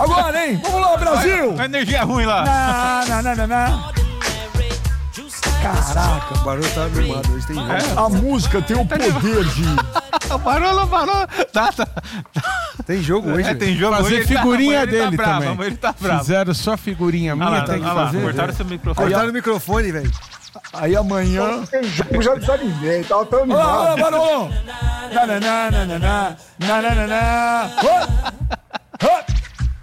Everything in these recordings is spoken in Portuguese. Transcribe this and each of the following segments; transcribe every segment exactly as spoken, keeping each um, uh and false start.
Agora, hein? Vamos lá, Brasil! A energia ruim lá. Na, na, na, na, na. Caraca, O Barolo tá animado, hoje tem jogo. é, a música tem o poder de... Barolo, Barolo. Tá, tá. Tem jogo hoje. É, tem jogo Fazer hoje. figurinha ele tá, dele ele tá bravo, também. amor, ele tá bravo. Fizeram só figurinha minha, Olha lá, tem que olha lá, fazer. cortaram seu microfone. Cortaram o microfone, velho. Aí amanhã... Tem jogo, já desanimei, tava tão Olha lá, animado. Barolo! Na, na, na, na, na, na, na, na, na, na. Hop! Hop!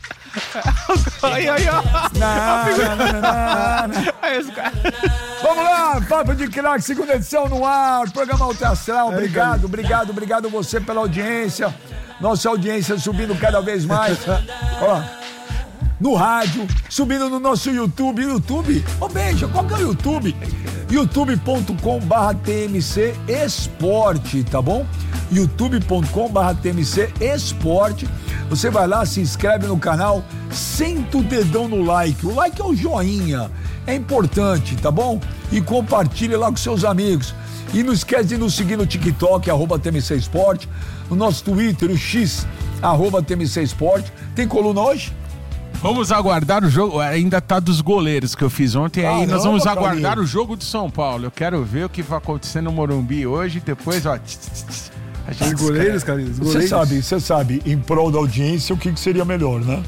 Aí, aí, ó. Na, na, na, na, na. Aí, esse cara. Vamos lá, Papo de Craque, segunda edição no ar, programa Alto Astral, obrigado, obrigado, obrigado você pela audiência, nossa audiência subindo cada vez mais, ó, no rádio, subindo no nosso YouTube, YouTube, ô Benja, qual que é o YouTube? youtube ponto com barra T M C Esporte, tá bom? youtube ponto com barra T M C Esporte, você vai lá, se inscreve no canal, senta o dedão no like, o like é o joinha, é importante, tá bom? E compartilha lá com seus amigos. E não esquece de nos seguir no TikTok, arroba T M C Esporte, no nosso Twitter, o X, arroba T M C Esporte. Tem coluna hoje? Vamos aguardar o jogo, ainda tá dos goleiros que eu fiz ontem, aí Caramba, nós vamos aguardar Carlinhos. o jogo de São Paulo. Eu quero ver o que vai acontecer no Morumbi hoje, depois, ó... tch, tch, tch, a Os gente goleiros, cara. Os Você goleiros. sabe, você sabe, em prol da audiência, o que, que seria melhor, né?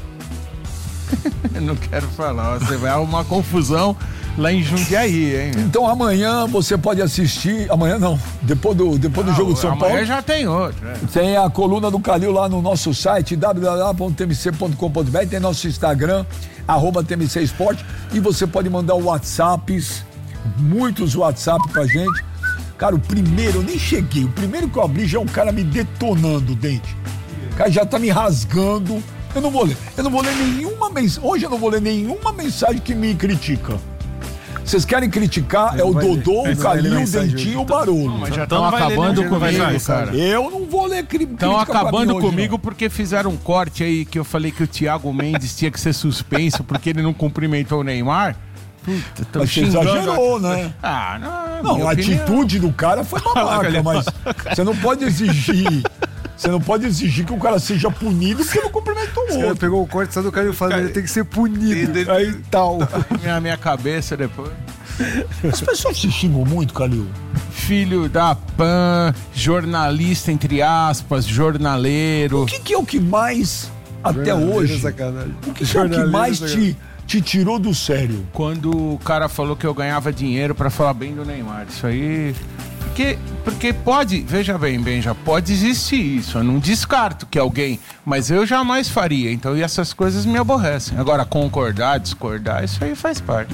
Eu não quero falar, você vai arrumar confusão lá em Jundiaí, hein? Então amanhã você pode assistir, amanhã não, depois do, depois do jogo de São Amanhã Paulo, já tem outro, né? tem a coluna do Calil lá no nosso site, w w w ponto t m c ponto com ponto b r, tem nosso Instagram, arroba T M C Esporte, e você pode mandar WhatsApps, muitos WhatsApp pra gente. Cara, o primeiro, eu nem cheguei, o primeiro que eu abri já é um cara me detonando o dente. O cara já tá me rasgando. Eu não vou ler, eu não vou ler nenhuma mensagem, hoje eu não vou ler nenhuma mensagem que me critica. Vocês querem criticar, é o vai ler. Dodô, o Ele não vai ler Calil, o mensagem Dentinho e o hoje. Barolo. Mas já Então estão não vai ler acabando mesmo, não vai comigo, ler. cara. Eu não vou ler cri- crítica Estão pra acabando mim hoje, comigo não. porque fizeram um corte aí que eu falei que o Thiago Mendes tinha que ser suspenso porque ele não cumprimentou o Neymar. Puta, tão Mas você xingando. exagerou, né? Ah, não, Não, minha a opinião. atitude do cara foi babaca, mas você não pode exigir. Você não pode exigir que o cara seja punido porque não cumprimentou o O cara outro. pegou o corte, só do cara e falou, ele tem que ser punido. Ele- Aí tal. Minha, minha cabeça depois. As pessoas se xingam muito, Calil. Filho da Pan, jornalista, entre aspas, jornaleiro. O que, que é o que mais, até Jornaleiro, hoje, sacanagem. o que, que é o que Jornaleiro, mais sacanagem. te, te tirou do sério? Quando o cara falou que eu ganhava dinheiro pra falar bem do Neymar. Isso aí. Porque, porque pode, veja bem, Benja, pode existir isso. Eu não descarto que alguém, mas eu jamais faria. Então, e essas coisas me aborrecem. Agora, concordar, discordar, isso aí faz parte.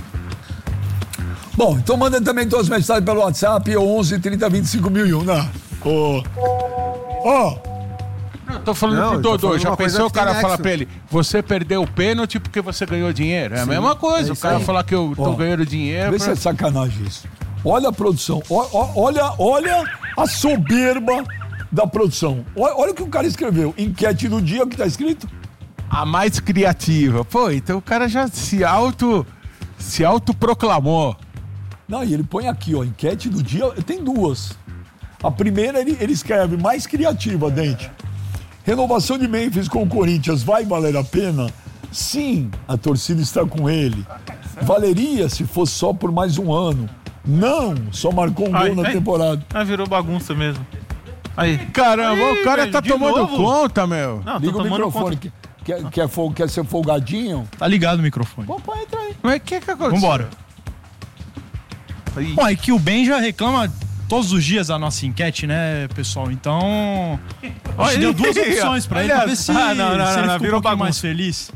Bom, então manda também todas as mensagens pelo WhatsApp, onze trinta vinte e cinco mil e um, né? Ô. Ó. Eu tô falando Não, pro eu tô Dodô, falando já uma coisa pensou o que tem cara falar nexo. pra ele, você perdeu o pênalti porque você ganhou dinheiro? É a mesma coisa, é o isso cara aí. falar que eu tô Ó, ganhando dinheiro. Vê se pra- é sacanagem isso. Olha a produção, ó- ó- olha, olha a soberba da produção. Olha, olha o que o cara escreveu. Enquete do dia, o que tá escrito? A mais criativa. Pô, então o cara já se auto se autoproclamou. Não, e ele põe aqui, ó, enquete do dia, tem duas. A primeira, ele, ele escreve, mais criativa, Dente. Renovação de Memphis com o Corinthians, vai valer a pena? Sim, a torcida está com ele. Valeria se fosse só por mais um ano. Não, só marcou um Ai, gol na ai. temporada. Ah, virou bagunça mesmo. Aí. Caramba, Aí, o cara velho, tá de tomando novo? conta, meu. Não, Liga tô o tomando microfone. conta. Quer, quer, fol- quer ser folgadinho? Tá ligado o microfone. Pô, pô, entra aí. Mas o que que aconteceu? Vambora. Aí. Bom, é que o Ben já reclama todos os dias da nossa enquete, né, pessoal? Então, a gente deu duas opções pra ele pra ver se, Ah, não, não, se ele não, ficou virou um pouquinho mais bagunça. feliz.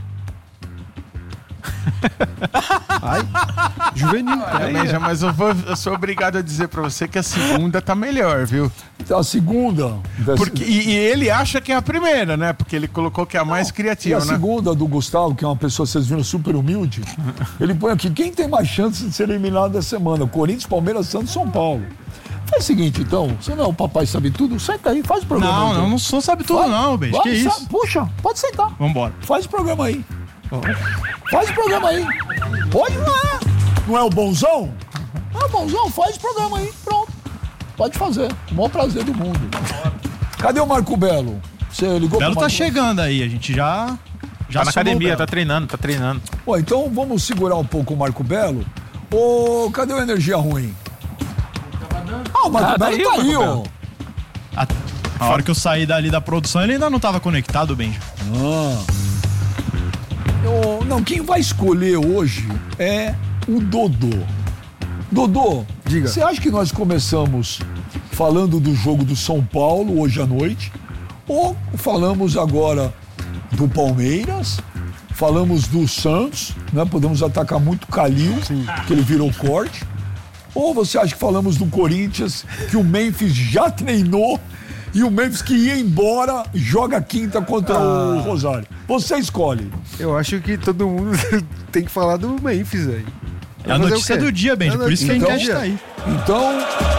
Juvenil. É, Benja, mas eu, vou- eu sou obrigado a dizer pra você que a segunda tá melhor, viu? Então, a segunda. Porque, e, e ele acha que é a primeira, né? Porque ele colocou que é a mais E criativa, a né? segunda do Gustavo, que é uma pessoa, vocês viram, super humilde, ele põe aqui, quem tem mais chance de ser eliminado essa semana? Corinthians, Palmeiras, Santos, São Paulo. Faz o seguinte, então, você não é o papai sabe tudo? Senta aí, faz o programa. Não, então. não, não sou sabe tudo Vai, não, Ben. vai, Que sa- isso? Puxa, pode sentar. Vambora. Faz o programa aí. Faz o programa aí. Pode lá. Não é o bonzão? Não é o bonzão, faz o programa aí. Pronto. Pode fazer. O maior prazer do mundo. Cadê o Marco Belo? Você ligou Belo pro tá Marco? chegando aí, a gente já Já tá na acionou o academia, Belo. tá treinando, tá treinando. Pô, então vamos segurar um pouco o Marco Belo. Ô, cadê o energia ruim? Ah, o Marco Ah, tá Belo aí, tá o Marco aí, ó. Belo. A, a hora que eu saí dali da produção, ele ainda não tava conectado, Benja. Ah. Eu- não, quem vai escolher hoje é o Dodô. Dodô, Diga. você acha que nós começamos falando do jogo do São Paulo hoje à noite? Ou falamos agora do Palmeiras? Falamos do Santos, né? Podemos atacar muito o Calil, que ele virou corte. Ou você acha que falamos do Corinthians, que o Memphis já treinou e o Memphis que ia embora joga quinta contra o Rosário? Você escolhe. Eu acho que todo mundo tem que falar do Memphis, velho. É a notícia do dia, Benja. É a Por isso que a notícia do enquete dia. tá aí. Então.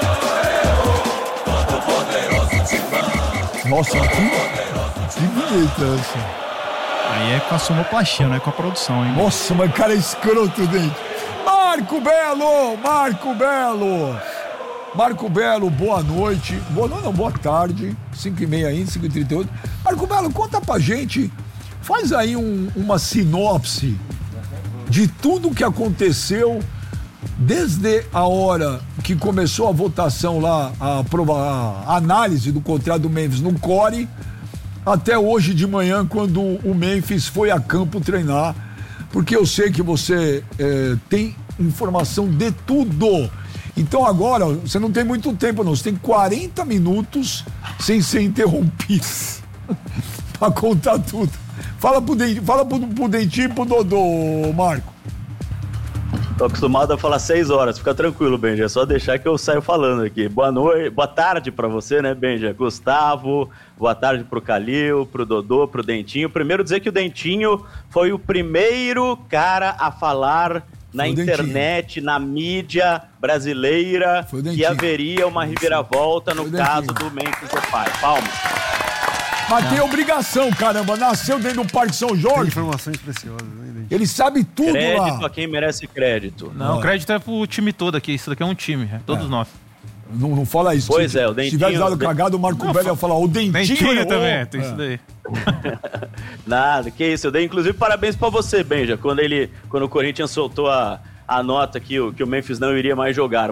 Nossa, que, que bonita essa. Aí é com a sonoplastia, não é com a produção, hein? Nossa, mas cara é escroto, dente. Marco Belo! Marco Belo! Marco Belo, boa noite. Boa noite, não, boa tarde. cinco e meia ainda, cinco e trinta e oito. Marco Belo, conta pra gente. Faz aí um- uma sinopse de tudo que aconteceu desde a hora que começou a votação lá, a, aprova- a análise do contrato do Memphis no Core, até hoje de manhã, quando o Memphis foi a campo treinar, porque eu sei que você eh, tem informação de tudo. Então agora, você não tem muito tempo não, você tem quarenta minutos sem ser interrompido pra contar tudo. Fala pro Dentinho, fala pro, pro Dentinho e pro Dodô, Marco. Tô acostumado a falar seis horas, fica tranquilo, Benja, é só deixar que eu saio falando aqui. Boa noite, boa tarde pra você, né, Benja? Gustavo, boa tarde pro Calil, pro Dodô, pro Dentinho. Primeiro dizer que o Dentinho foi o primeiro cara a falar na Foi o Dentinho. internet, na mídia brasileira, Foi o que Dentinho. haveria uma reviravolta no Foi o Dentinho. caso do Memphis Depay. Palmas. Mas tem obrigação, caramba, nasceu dentro do Parque São Tem Jorge, informações preciosas, né, gente? ele sabe tudo Crédito lá. a quem merece crédito. Não, o crédito é pro time todo aqui. Isso daqui é um time, é todos nós. Não, não fala isso. Pois se, é, o Se Dentinho- tivesse dado cagado, o Marco Velho ia falar, o Dentinho Dentinho errou. também, tem É. isso daí. Nada, que isso. Eu dei inclusive parabéns pra você, Benja, quando ele, quando o Corinthians soltou a, a nota que o, que o Memphis não iria mais jogar.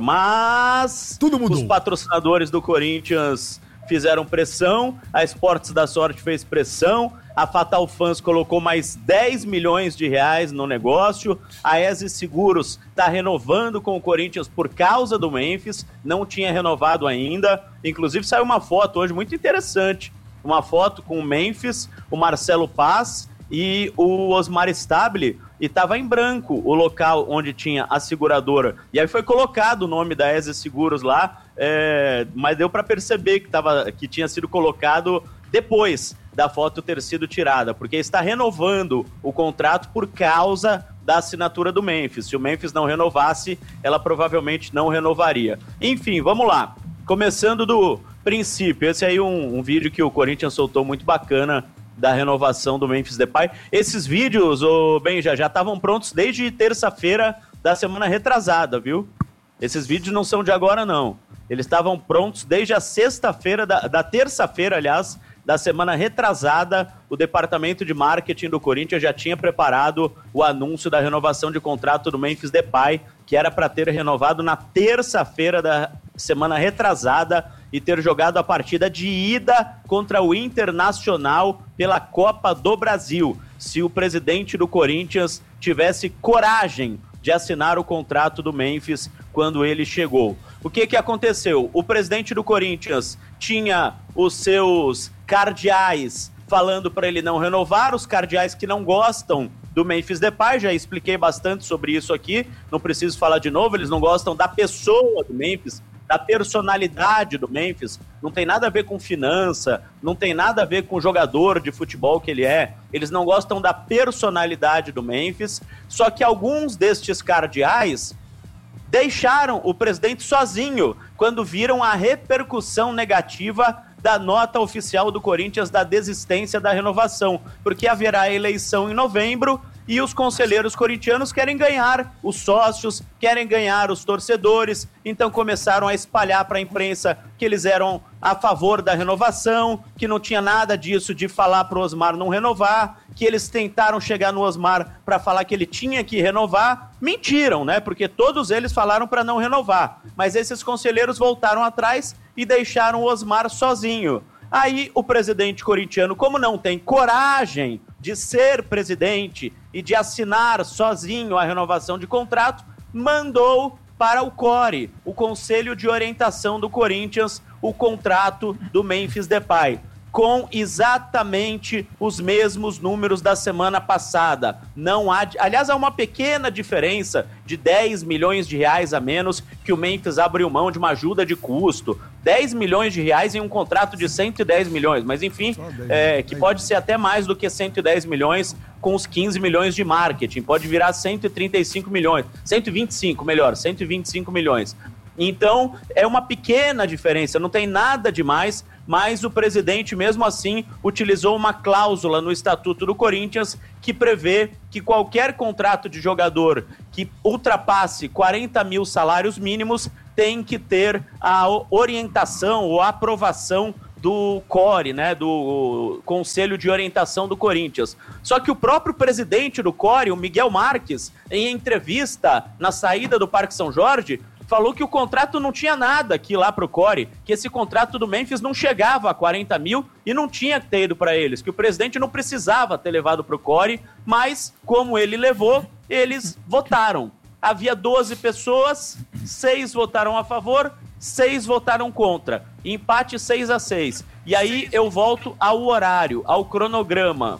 Mas Tudo mudou. os patrocinadores do Corinthians fizeram pressão, a Esportes da Sorte fez pressão, a Fatal Fans colocou mais dez milhões de reais no negócio, a E S I Seguros está renovando com o Corinthians por causa do Memphis, não tinha renovado ainda, inclusive saiu uma foto hoje muito interessante, uma foto com o Memphis, o Marcelo Paz e o Osmar Stabile, e estava em branco o local onde tinha a seguradora. E aí foi colocado o nome da E S I Seguros lá, é, mas deu para perceber que, tava, que tinha sido colocado depois da foto ter sido tirada, porque está renovando o contrato por causa da assinatura do Memphis. Se o Memphis não renovasse, ela provavelmente não renovaria. Enfim, vamos lá. Começando do princípio, esse aí é um, um vídeo que o Corinthians soltou muito bacana da renovação do Memphis Depay. Esses vídeos, ô Benja, já estavam prontos desde terça-feira da semana retrasada, viu? Esses vídeos não são de agora, não. Eles estavam prontos desde a sexta-feira, da, da terça-feira, aliás, da semana retrasada. O departamento de marketing do Corinthians já tinha preparado o anúncio da renovação de contrato do Memphis Depay, que era para ter renovado na terça-feira da semana retrasada e ter jogado a partida de ida contra o Internacional pela Copa do Brasil, se o presidente do Corinthians tivesse coragem de assinar o contrato do Memphis quando ele chegou. O que que aconteceu? O presidente do Corinthians tinha os seus cardeais falando para ele não renovar, os cardeais que não gostam do Memphis Depay, já expliquei bastante sobre isso aqui, não preciso falar de novo, eles não gostam da pessoa do Memphis, da personalidade do Memphis, não tem nada a ver com finança, não tem nada a ver com o jogador de futebol que ele é, eles não gostam da personalidade do Memphis, só que alguns destes cardeais deixaram o presidente sozinho quando viram a repercussão negativa da nota oficial do Corinthians da desistência da renovação, porque haverá eleição em novembro e os conselheiros corintianos querem ganhar os sócios, querem ganhar os torcedores, então começaram a espalhar para a imprensa que eles eram a favor da renovação, que não tinha nada disso de falar para o Osmar não renovar, que eles tentaram chegar no Osmar para falar que ele tinha que renovar. Mentiram, né? Porque todos eles falaram para não renovar, mas esses conselheiros voltaram atrás e deixaram o Osmar sozinho. Aí o presidente corintiano, como não tem coragem de ser presidente e de assinar sozinho a renovação de contrato, mandou para o C O R, o Conselho de Orientação do Corinthians, o contrato do Memphis Depay, com exatamente os mesmos números da semana passada. Não há, aliás, há uma pequena diferença de dez milhões de reais a menos que o Memphis abriu mão de uma ajuda de custo. dez milhões de reais em um contrato de cento e dez milhões, mas enfim, é, que pode ser até mais do que cento e dez milhões com os quinze milhões de marketing, pode virar cento e trinta e cinco milhões, cento e vinte e cinco, melhor, cento e vinte e cinco milhões. Então, é uma pequena diferença, não tem nada demais, mas o presidente, mesmo assim, utilizou uma cláusula no Estatuto do Corinthians que prevê que qualquer contrato de jogador que ultrapasse quarenta mil salários mínimos tem que ter a orientação ou a aprovação do C O R, né, do Conselho de Orientação do Corinthians. Só que o próprio presidente do C O R, o Miguel Marques, em entrevista na saída do Parque São Jorge, falou que o contrato não tinha nada aqui lá pro C O R, que esse contrato do Memphis não chegava a quarenta mil e não tinha que ter ido para eles, que o presidente não precisava ter levado pro C O R, mas como ele levou, eles votaram. Havia doze pessoas, seis votaram a favor, seis votaram contra. Empate seis a seis. E aí eu volto ao horário, ao cronograma.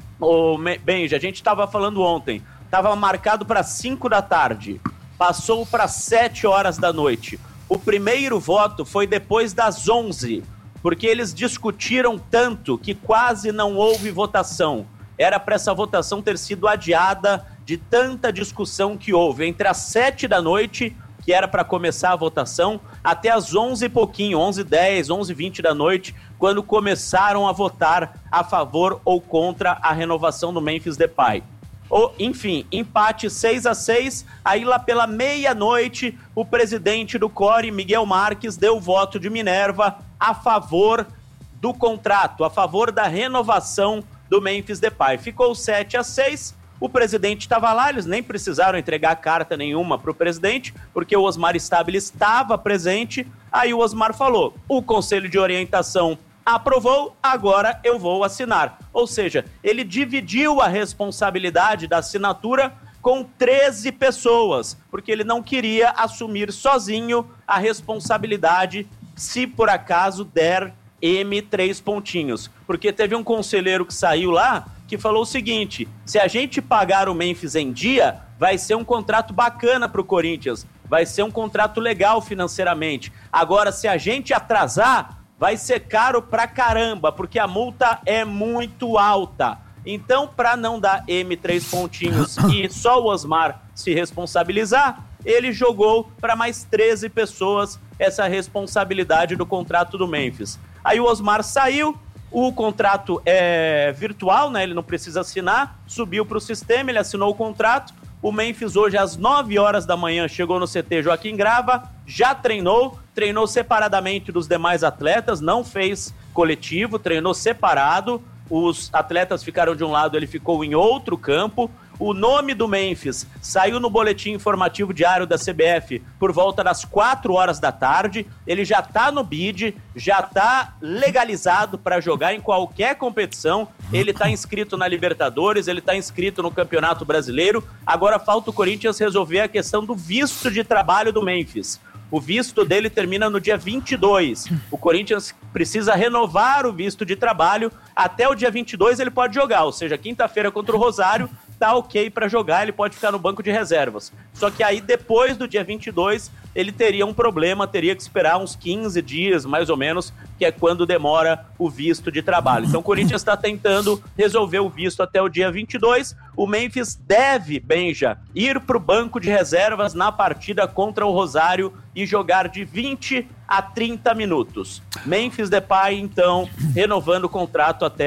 Ô, Benja, a gente estava falando ontem, estava marcado para cinco da tarde. Passou para sete horas da noite. O primeiro voto foi depois das onze, porque eles discutiram tanto que quase não houve votação. Era para essa votação ter sido adiada de tanta discussão que houve. Entre as sete da noite, que era para começar a votação, até as onze e pouquinho, onze e dez, onze e vinte da noite, quando começaram a votar a favor ou contra a renovação do Memphis Depay. Ou, enfim, empate seis a seis, aí lá pela meia-noite, o presidente do C O R, Miguel Marques, deu voto de Minerva a favor do contrato, a favor da renovação do Memphis Depay. Ficou sete a seis, o presidente estava lá, eles nem precisaram entregar carta nenhuma para o presidente, porque o Osmar Stabile estava presente, aí o Osmar falou, o Conselho de Orientação aprovou, agora eu vou assinar. Ou seja, ele dividiu a responsabilidade da assinatura com treze pessoas, porque ele não queria assumir sozinho a responsabilidade se por acaso der M três pontinhos. Porque teve um conselheiro que saiu lá que falou o seguinte, se a gente pagar o Memphis em dia, vai ser um contrato bacana para o Corinthians, vai ser um contrato legal financeiramente. Agora, se a gente atrasar, vai ser caro pra caramba, porque a multa é muito alta. Então, para não dar M três pontinhos e só o Osmar se responsabilizar, ele jogou para mais treze pessoas essa responsabilidade do contrato do Memphis. Aí o Osmar saiu, o contrato é virtual, né? Ele não precisa assinar, subiu para o sistema, ele assinou o contrato. O Memphis hoje às nove horas da manhã chegou no C T Joaquim Grava, já treinou, treinou separadamente dos demais atletas, não fez coletivo, treinou separado. Os atletas ficaram de um lado, ele ficou em outro campo. O nome do Memphis saiu no boletim informativo diário da C B F por volta das quatro horas da tarde. Ele já está no B I D, já está legalizado para jogar em qualquer competição. Ele está inscrito na Libertadores, ele está inscrito no Campeonato Brasileiro. Agora falta o Corinthians resolver a questão do visto de trabalho do Memphis. O visto dele termina no dia vinte e dois. O Corinthians precisa renovar o visto de trabalho. Até o dia vinte e dois ele pode jogar, ou seja, quinta-feira contra o Rosário, tá ok para jogar, ele pode ficar no banco de reservas. Só que aí depois do dia vinte e dois ele teria um problema, teria que esperar uns quinze dias, mais ou menos, que é quando demora o visto de trabalho. Então o Corinthians está tentando resolver o visto até o dia vinte e dois. O Memphis deve, Benja, ir para o banco de reservas na partida contra o Rosário e jogar de vinte a trinta minutos. Memphis Depay, então, renovando o contrato até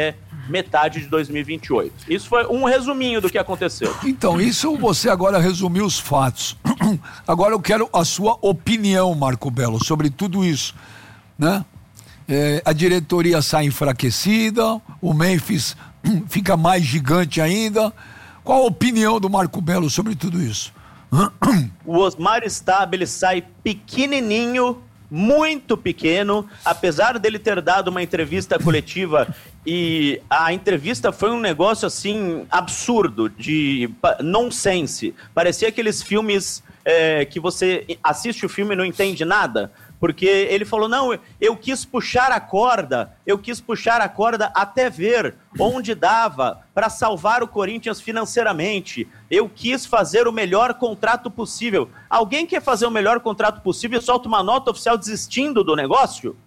metade de dois mil e vinte e oito. Isso foi um resuminho do que aconteceu. Então, isso você agora resumiu os fatos. Agora eu quero a sua opinião, Marco Belo, sobre tudo isso, né? É, a diretoria sai enfraquecida, o Memphis fica mais gigante ainda. Qual a opinião do Marco Belo sobre tudo isso? O Osmar Stabile sai pequenininho, muito pequeno, apesar dele ter dado uma entrevista coletiva, e a entrevista foi um negócio assim absurdo, de nonsense. Parecia aqueles filmes é, que você assiste o filme e não entende nada. Porque ele falou, não, eu quis puxar a corda, eu quis puxar a corda até ver onde dava para salvar o Corinthians financeiramente. Eu quis fazer o melhor contrato possível. Alguém quer fazer o melhor contrato possível e solta uma nota oficial desistindo do negócio?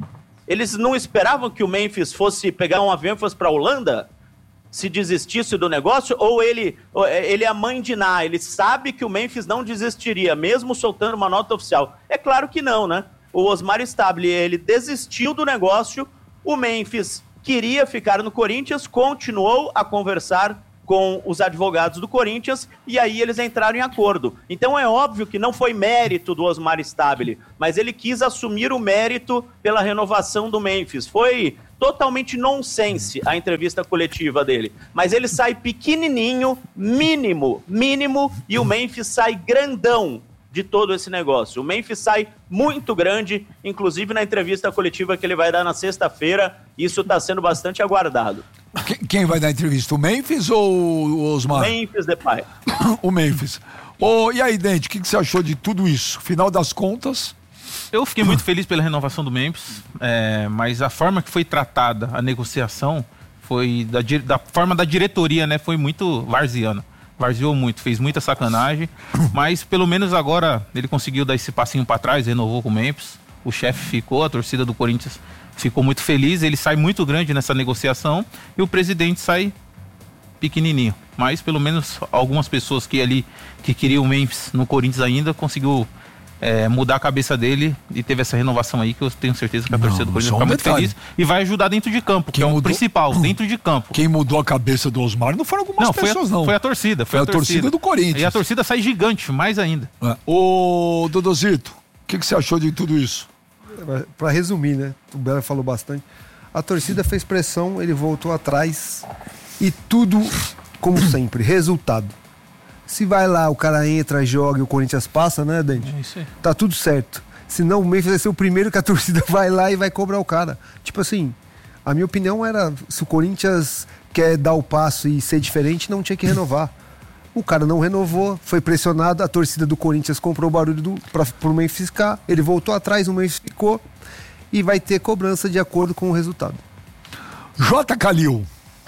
Eles não esperavam que o Memphis fosse pegar um avião e fosse para a Holanda? Se desistisse do negócio, ou ele, ele é a mãe de Ná, ele sabe que o Memphis não desistiria, mesmo soltando uma nota oficial. É claro que não, né? O Osmar Stabile, ele desistiu do negócio, o Memphis queria ficar no Corinthians, continuou a conversar com os advogados do Corinthians, e aí eles entraram em acordo. Então é óbvio que não foi mérito do Osmar Stabile, mas ele quis assumir o mérito pela renovação do Memphis. Foi totalmente nonsense a entrevista coletiva dele. Mas ele sai pequenininho, mínimo, mínimo, e o Memphis sai grandão de todo esse negócio. O Memphis sai muito grande, inclusive na entrevista coletiva que ele vai dar na sexta-feira. Isso está sendo bastante aguardado. Quem vai dar entrevista? O Memphis ou o Osmar? Memphis Depay. O Memphis. Oh, e aí, Dente, o que, que você achou de tudo isso? Final das contas... Eu fiquei muito feliz pela renovação do Memphis, é, mas a forma que foi tratada a negociação foi da, da forma da diretoria, né? Foi muito varziana. Varziou muito, fez muita sacanagem, mas pelo menos agora ele conseguiu dar esse passinho para trás, renovou com o Memphis. O chefe ficou, a torcida do Corinthians ficou muito feliz, ele sai muito grande nessa negociação e o presidente sai pequenininho. Mas pelo menos algumas pessoas que ali que queriam o Memphis no Corinthians ainda conseguiu É, mudar a cabeça dele e teve essa renovação aí que eu tenho certeza que a torcida do Corinthians vai ficar muito feliz e vai ajudar dentro de campo, que é o principal, dentro de campo. Quem mudou a cabeça do Osmar não foram algumas não, pessoas, foi a, não. Foi a torcida. Foi, foi a, a torcida. torcida do Corinthians. E a torcida sai gigante, mais ainda. É. Ô, Dodozito, o que, que você achou de tudo isso? Pra resumir, né? O Belo falou bastante. A torcida fez pressão, ele voltou atrás e tudo, como sempre, resultado. Se vai lá, o cara entra, joga e o Corinthians passa, né, Dante? É isso aí. Tá tudo certo. Senão o Memphis vai ser o primeiro que a torcida vai lá e vai cobrar o cara. Tipo assim, a minha opinião era, se o Corinthians quer dar o passo e ser diferente, não tinha que renovar. O cara não renovou, foi pressionado, a torcida do Corinthians comprou o barulho do, pra, pro Memphis ficar, ele voltou atrás, o Memphis ficou e vai ter cobrança de acordo com o resultado. J. Calil.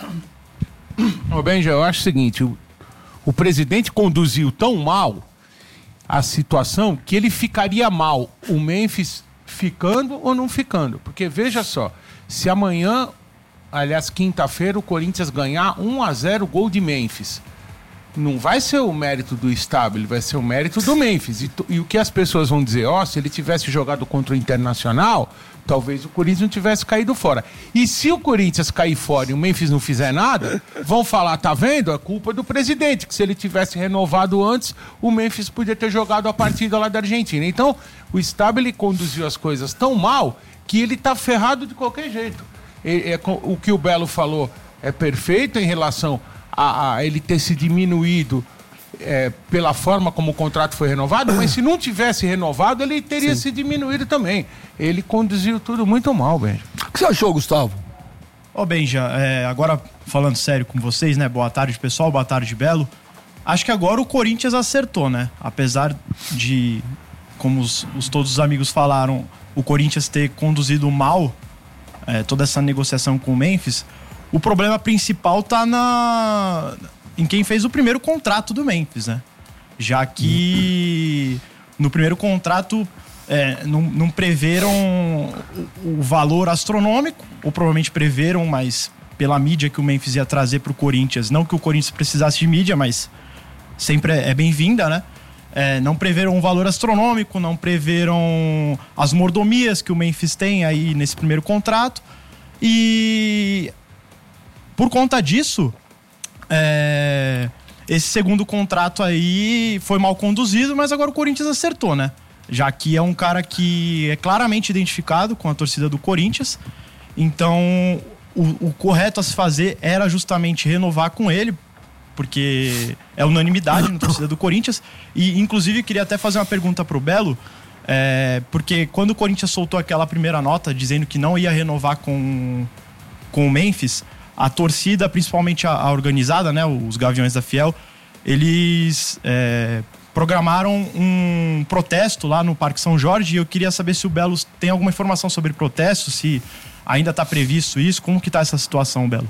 Ô Benja, eu acho o seguinte, o O presidente conduziu tão mal a situação que ele ficaria mal, o Memphis ficando ou não ficando. Porque veja só, se amanhã, aliás, quinta-feira, o Corinthians ganhar um a zero gol de Memphis, não vai ser o mérito do Stabile, vai ser o mérito do Memphis. E, e o que as pessoas vão dizer, ó, oh, se ele tivesse jogado contra o Internacional, talvez o Corinthians não tivesse caído fora. E se o Corinthians cair fora e o Memphis não fizer nada, vão falar, tá vendo? É culpa do presidente, que se ele tivesse renovado antes, o Memphis podia ter jogado a partida lá da Argentina. Então, o Stabile conduziu as coisas tão mal que ele tá ferrado de qualquer jeito. É, é, o que o Belo falou é perfeito em relação a, a ele ter se diminuído É, pela forma como o contrato foi renovado, mas se não tivesse renovado, ele teria Sim. se diminuído também. Ele conduziu tudo muito mal, Benja. O que você achou, Gustavo? Ô, Benja, é, agora falando sério com vocês, né? Boa tarde, pessoal, boa tarde, Belo. Acho que agora o Corinthians acertou, né? Apesar de, como os, os todos os amigos falaram, o Corinthians ter conduzido mal é, toda essa negociação com o Memphis, o problema principal tá na... em quem fez o primeiro contrato do Memphis, né? Já que no primeiro contrato é, não, não preveram o, o valor astronômico, ou provavelmente preveram, mas pela mídia que o Memphis ia trazer pro Corinthians, não que o Corinthians precisasse de mídia, mas sempre é, é bem-vinda, né? É, não preveram um valor astronômico, não preveram as mordomias que o Memphis tem aí nesse primeiro contrato, e por conta disso, é, esse segundo contrato aí foi mal conduzido, mas agora o Corinthians acertou, né? Já que é um cara que é claramente identificado com a torcida do Corinthians, então o, o correto a se fazer era justamente renovar com ele, porque é unanimidade na torcida do Corinthians. E inclusive queria até fazer uma pergunta pro Belo, é, porque quando o Corinthians soltou aquela primeira nota dizendo que não ia renovar com, com o Memphis, a torcida, principalmente a, a organizada, né, os Gaviões da Fiel, eles é, programaram um protesto lá no Parque São Jorge, e eu queria saber se o Belo tem alguma informação sobre protesto, se ainda está previsto isso, como que está essa situação, Belo?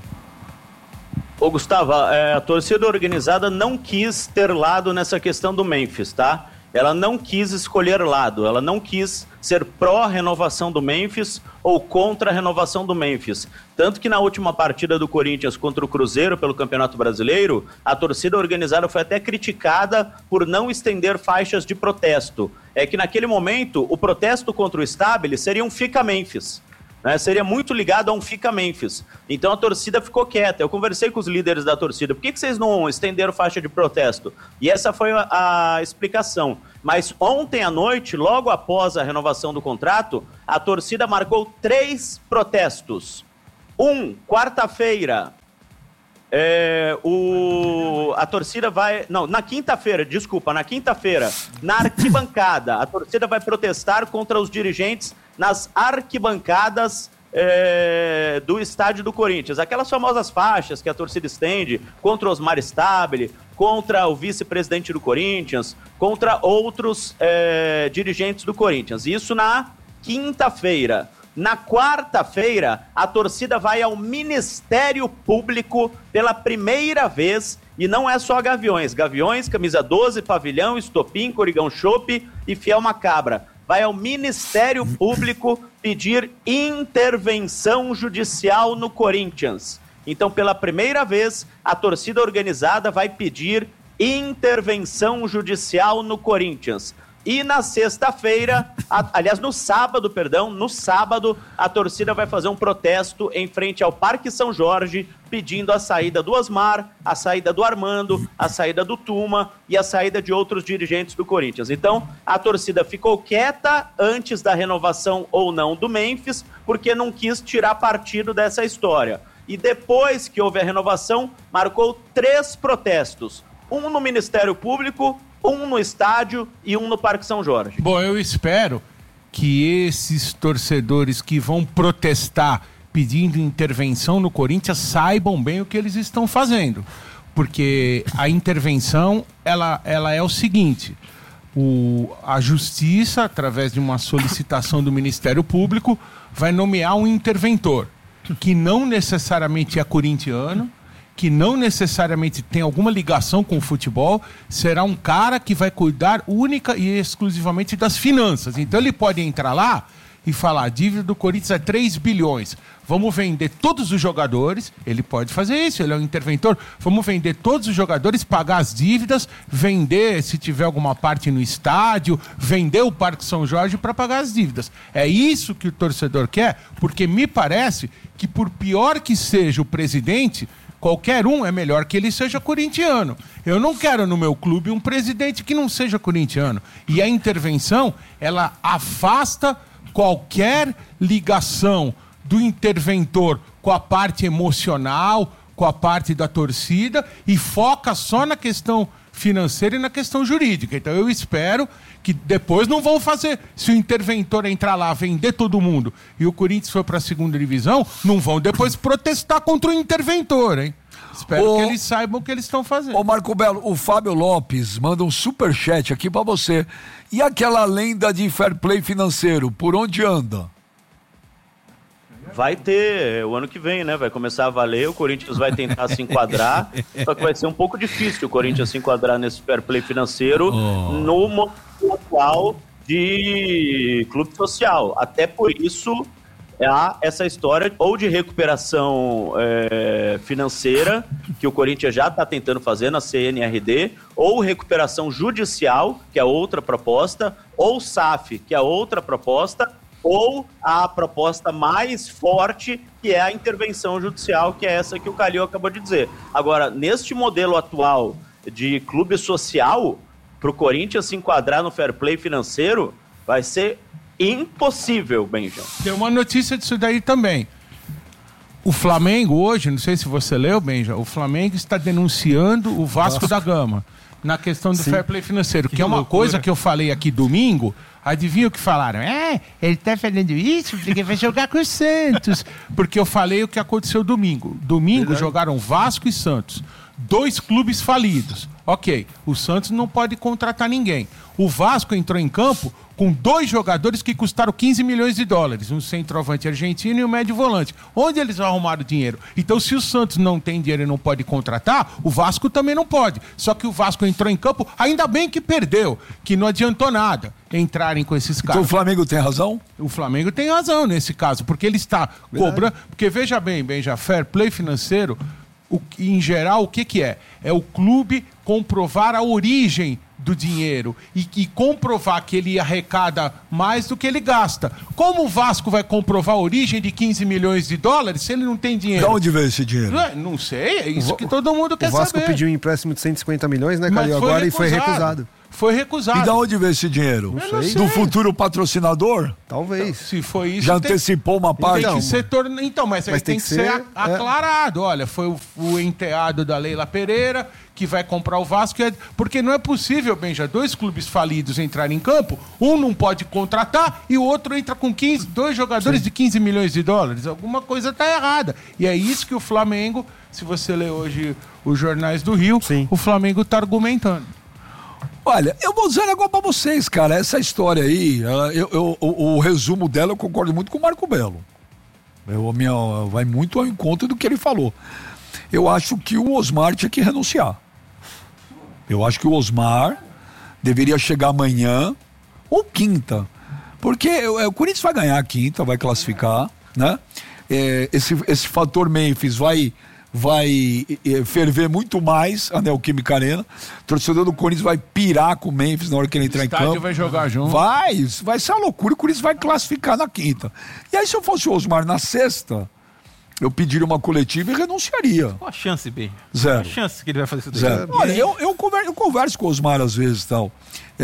Ô Gustavo, é, a torcida organizada não quis ter lado nessa questão do Memphis, tá? Ela não quis escolher lado, ela não quis ser pró-renovação do Memphis ou contra a renovação do Memphis. Tanto que na última partida do Corinthians contra o Cruzeiro pelo Campeonato Brasileiro, a torcida organizada foi até criticada por não estender faixas de protesto. É que naquele momento, o protesto contra o Stabile seria um Fica Memphis. Né, seria muito ligado a um Fica Memphis. Então a torcida ficou quieta. Eu conversei com os líderes da torcida. Por que, que vocês não estenderam faixa de protesto? E essa foi a, a explicação. Mas ontem à noite, logo após a renovação do contrato, a torcida marcou três protestos. Um, quarta-feira, é, o, a torcida vai... Não, na quinta-feira, desculpa, na quinta-feira, na arquibancada, a torcida vai protestar contra os dirigentes nas arquibancadas é, do estádio do Corinthians. Aquelas famosas faixas que a torcida estende contra o Osmar Stabile, contra o vice-presidente do Corinthians, contra outros é, dirigentes do Corinthians. Isso na quinta-feira. Na quarta-feira, a torcida vai ao Ministério Público pela primeira vez, e não é só Gaviões. Gaviões, Camisa doze, Pavilhão, Estopim, Corigão Chopp e Fiel Macabra. Vai ao Ministério Público pedir intervenção judicial no Corinthians. Então, pela primeira vez, a torcida organizada vai pedir intervenção judicial no Corinthians. E na sexta-feira, a, aliás, no sábado, perdão, no sábado, a torcida vai fazer um protesto em frente ao Parque São Jorge, pedindo a saída do Osmar, a saída do Armando, a saída do Tuma e a saída de outros dirigentes do Corinthians. Então, a torcida ficou quieta antes da renovação ou não do Memphis, porque não quis tirar partido dessa história. E depois que houve a renovação, marcou três protestos. Um no Ministério Público, um no estádio e um no Parque São Jorge. Bom, eu espero que esses torcedores que vão protestar pedindo intervenção no Corinthians saibam bem o que eles estão fazendo. Porque a intervenção, ela, ela é o seguinte: o, a Justiça, através de uma solicitação do Ministério Público, vai nomear um interventor, que não necessariamente é corintiano, que não necessariamente tem alguma ligação com o futebol, será um cara que vai cuidar única e exclusivamente das finanças. Então ele pode entrar lá e falar: a dívida do Corinthians é três bilhões, vamos vender todos os jogadores. Ele pode fazer isso, ele é um interventor. Vamos vender todos os jogadores, pagar as dívidas, vender, se tiver alguma parte no estádio, vender o Parque São Jorge para pagar as dívidas. É isso que o torcedor quer, porque me parece que, por pior que seja o presidente, qualquer um é melhor que ele seja corintiano. Eu não quero no meu clube um presidente que não seja corintiano. E a intervenção, ela afasta qualquer ligação do interventor com a parte emocional, com a parte da torcida, e foca só na questão financeira e na questão jurídica. Então eu espero que depois não vão fazer, se o interventor entrar lá, vender todo mundo e o Corinthians for para a segunda divisão, não vão depois protestar contra o interventor, hein? Espero ô, que eles saibam o que eles estão fazendo. Ô Marco Belo, o Fábio Lopes manda um superchat aqui pra você. E aquela lenda de fair play financeiro, por onde anda? Vai ter o ano que vem, né? Vai começar a valer, o Corinthians vai tentar se enquadrar, só que vai ser um pouco difícil o Corinthians se enquadrar nesse fair play financeiro oh. no momento atual de clube social. Até por isso há essa história ou de recuperação é, financeira, que o Corinthians já está tentando fazer na C N R D, ou recuperação judicial, que é outra proposta, ou S A F, que é outra proposta, ou a proposta mais forte, que é a intervenção judicial, que é essa que o Calil acabou de dizer. Agora, neste modelo atual de clube social, para o Corinthians se enquadrar no fair play financeiro, vai ser impossível, Benja. Tem uma notícia disso daí também. O Flamengo hoje, não sei se você leu, Benja, o Flamengo está denunciando o Vasco da Gama na questão do Sim. fair play financeiro, que, Que é uma loucura. coisa que eu falei aqui domingo. Adivinha o que falaram? É, ele tá fazendo isso porque vai jogar com o Santos. Porque eu falei o que aconteceu domingo. Domingo Verdade. jogaram Vasco e Santos. Dois clubes falidos. Ok, o Santos não pode contratar ninguém. O Vasco entrou em campo com dois jogadores que custaram quinze milhões de dólares. Um centroavante argentino e um médio volante. Onde eles arrumaram dinheiro? Então, se o Santos não tem dinheiro e não pode contratar, o Vasco também não pode. Só que o Vasco entrou em campo, ainda bem que perdeu, que não adiantou nada entrarem com esses Então caras. o Flamengo tem razão? O Flamengo tem razão nesse caso, porque ele está cobrando. Porque veja bem, Benja, fair play financeiro, o, que- em geral, o que, que é? É o clube comprovar a origem do dinheiro e, e comprovar que ele arrecada mais do que ele gasta. Como o Vasco vai comprovar a origem de quinze milhões de dólares se ele não tem De dinheiro? onde veio esse dinheiro? Não, é- não sei, é isso Va- que todo mundo quer O Vasco saber. pediu um empréstimo de cento e cinquenta milhões, né, Mas Calil? foi Agora e foi recusado. recusado. Foi recusado. E de onde veio esse dinheiro? Eu não sei. Do futuro patrocinador? Talvez. Se foi isso, Já tem- antecipou uma parte? Tem que ser torne... Então, mas aí Mas tem, tem que que ser, ser, a- é. aclarado. Olha, foi o, o enteado da Leila Pereira que vai comprar o Vasco. é- Porque não é possível, Benja, dois clubes falidos entrarem em campo, um não pode contratar e o outro entra com quinze, dois jogadores de quinze milhões de dólares. Alguma coisa está errada. E é isso que o Flamengo, se você ler hoje os jornais do Rio, Sim. o Flamengo está argumentando. Olha, eu vou dizer agora pra vocês, cara, essa história aí, ela- eu, eu- o, o resumo dela eu concordo muito com o Marco Belo. Eu, a minha, vai muito ao encontro do que ele falou. Eu acho que o Osmar tinha que renunciar. Eu acho que o Osmar deveria chegar amanhã ou quinta. Porque é, o Corinthians vai ganhar a quinta, vai classificar, né? É, esse, esse fator Memphis vai, vai é, ferver muito mais a Neoquímica Arena. O torcedor do Corinthians vai pirar com o Memphis na hora que ele entrar em estádio campo. vai jogar junto. Vai, vai ser uma loucura. O Corinthians vai classificar na quinta. E aí, se eu fosse o Osmar na sexta, eu pediria uma coletiva e renunciaria. Qual a chance, Ben? Zero. Qual a chance que ele vai fazer isso daí? Zero. Olha, eu, eu, converso, eu converso com o Osmar às vezes e tal.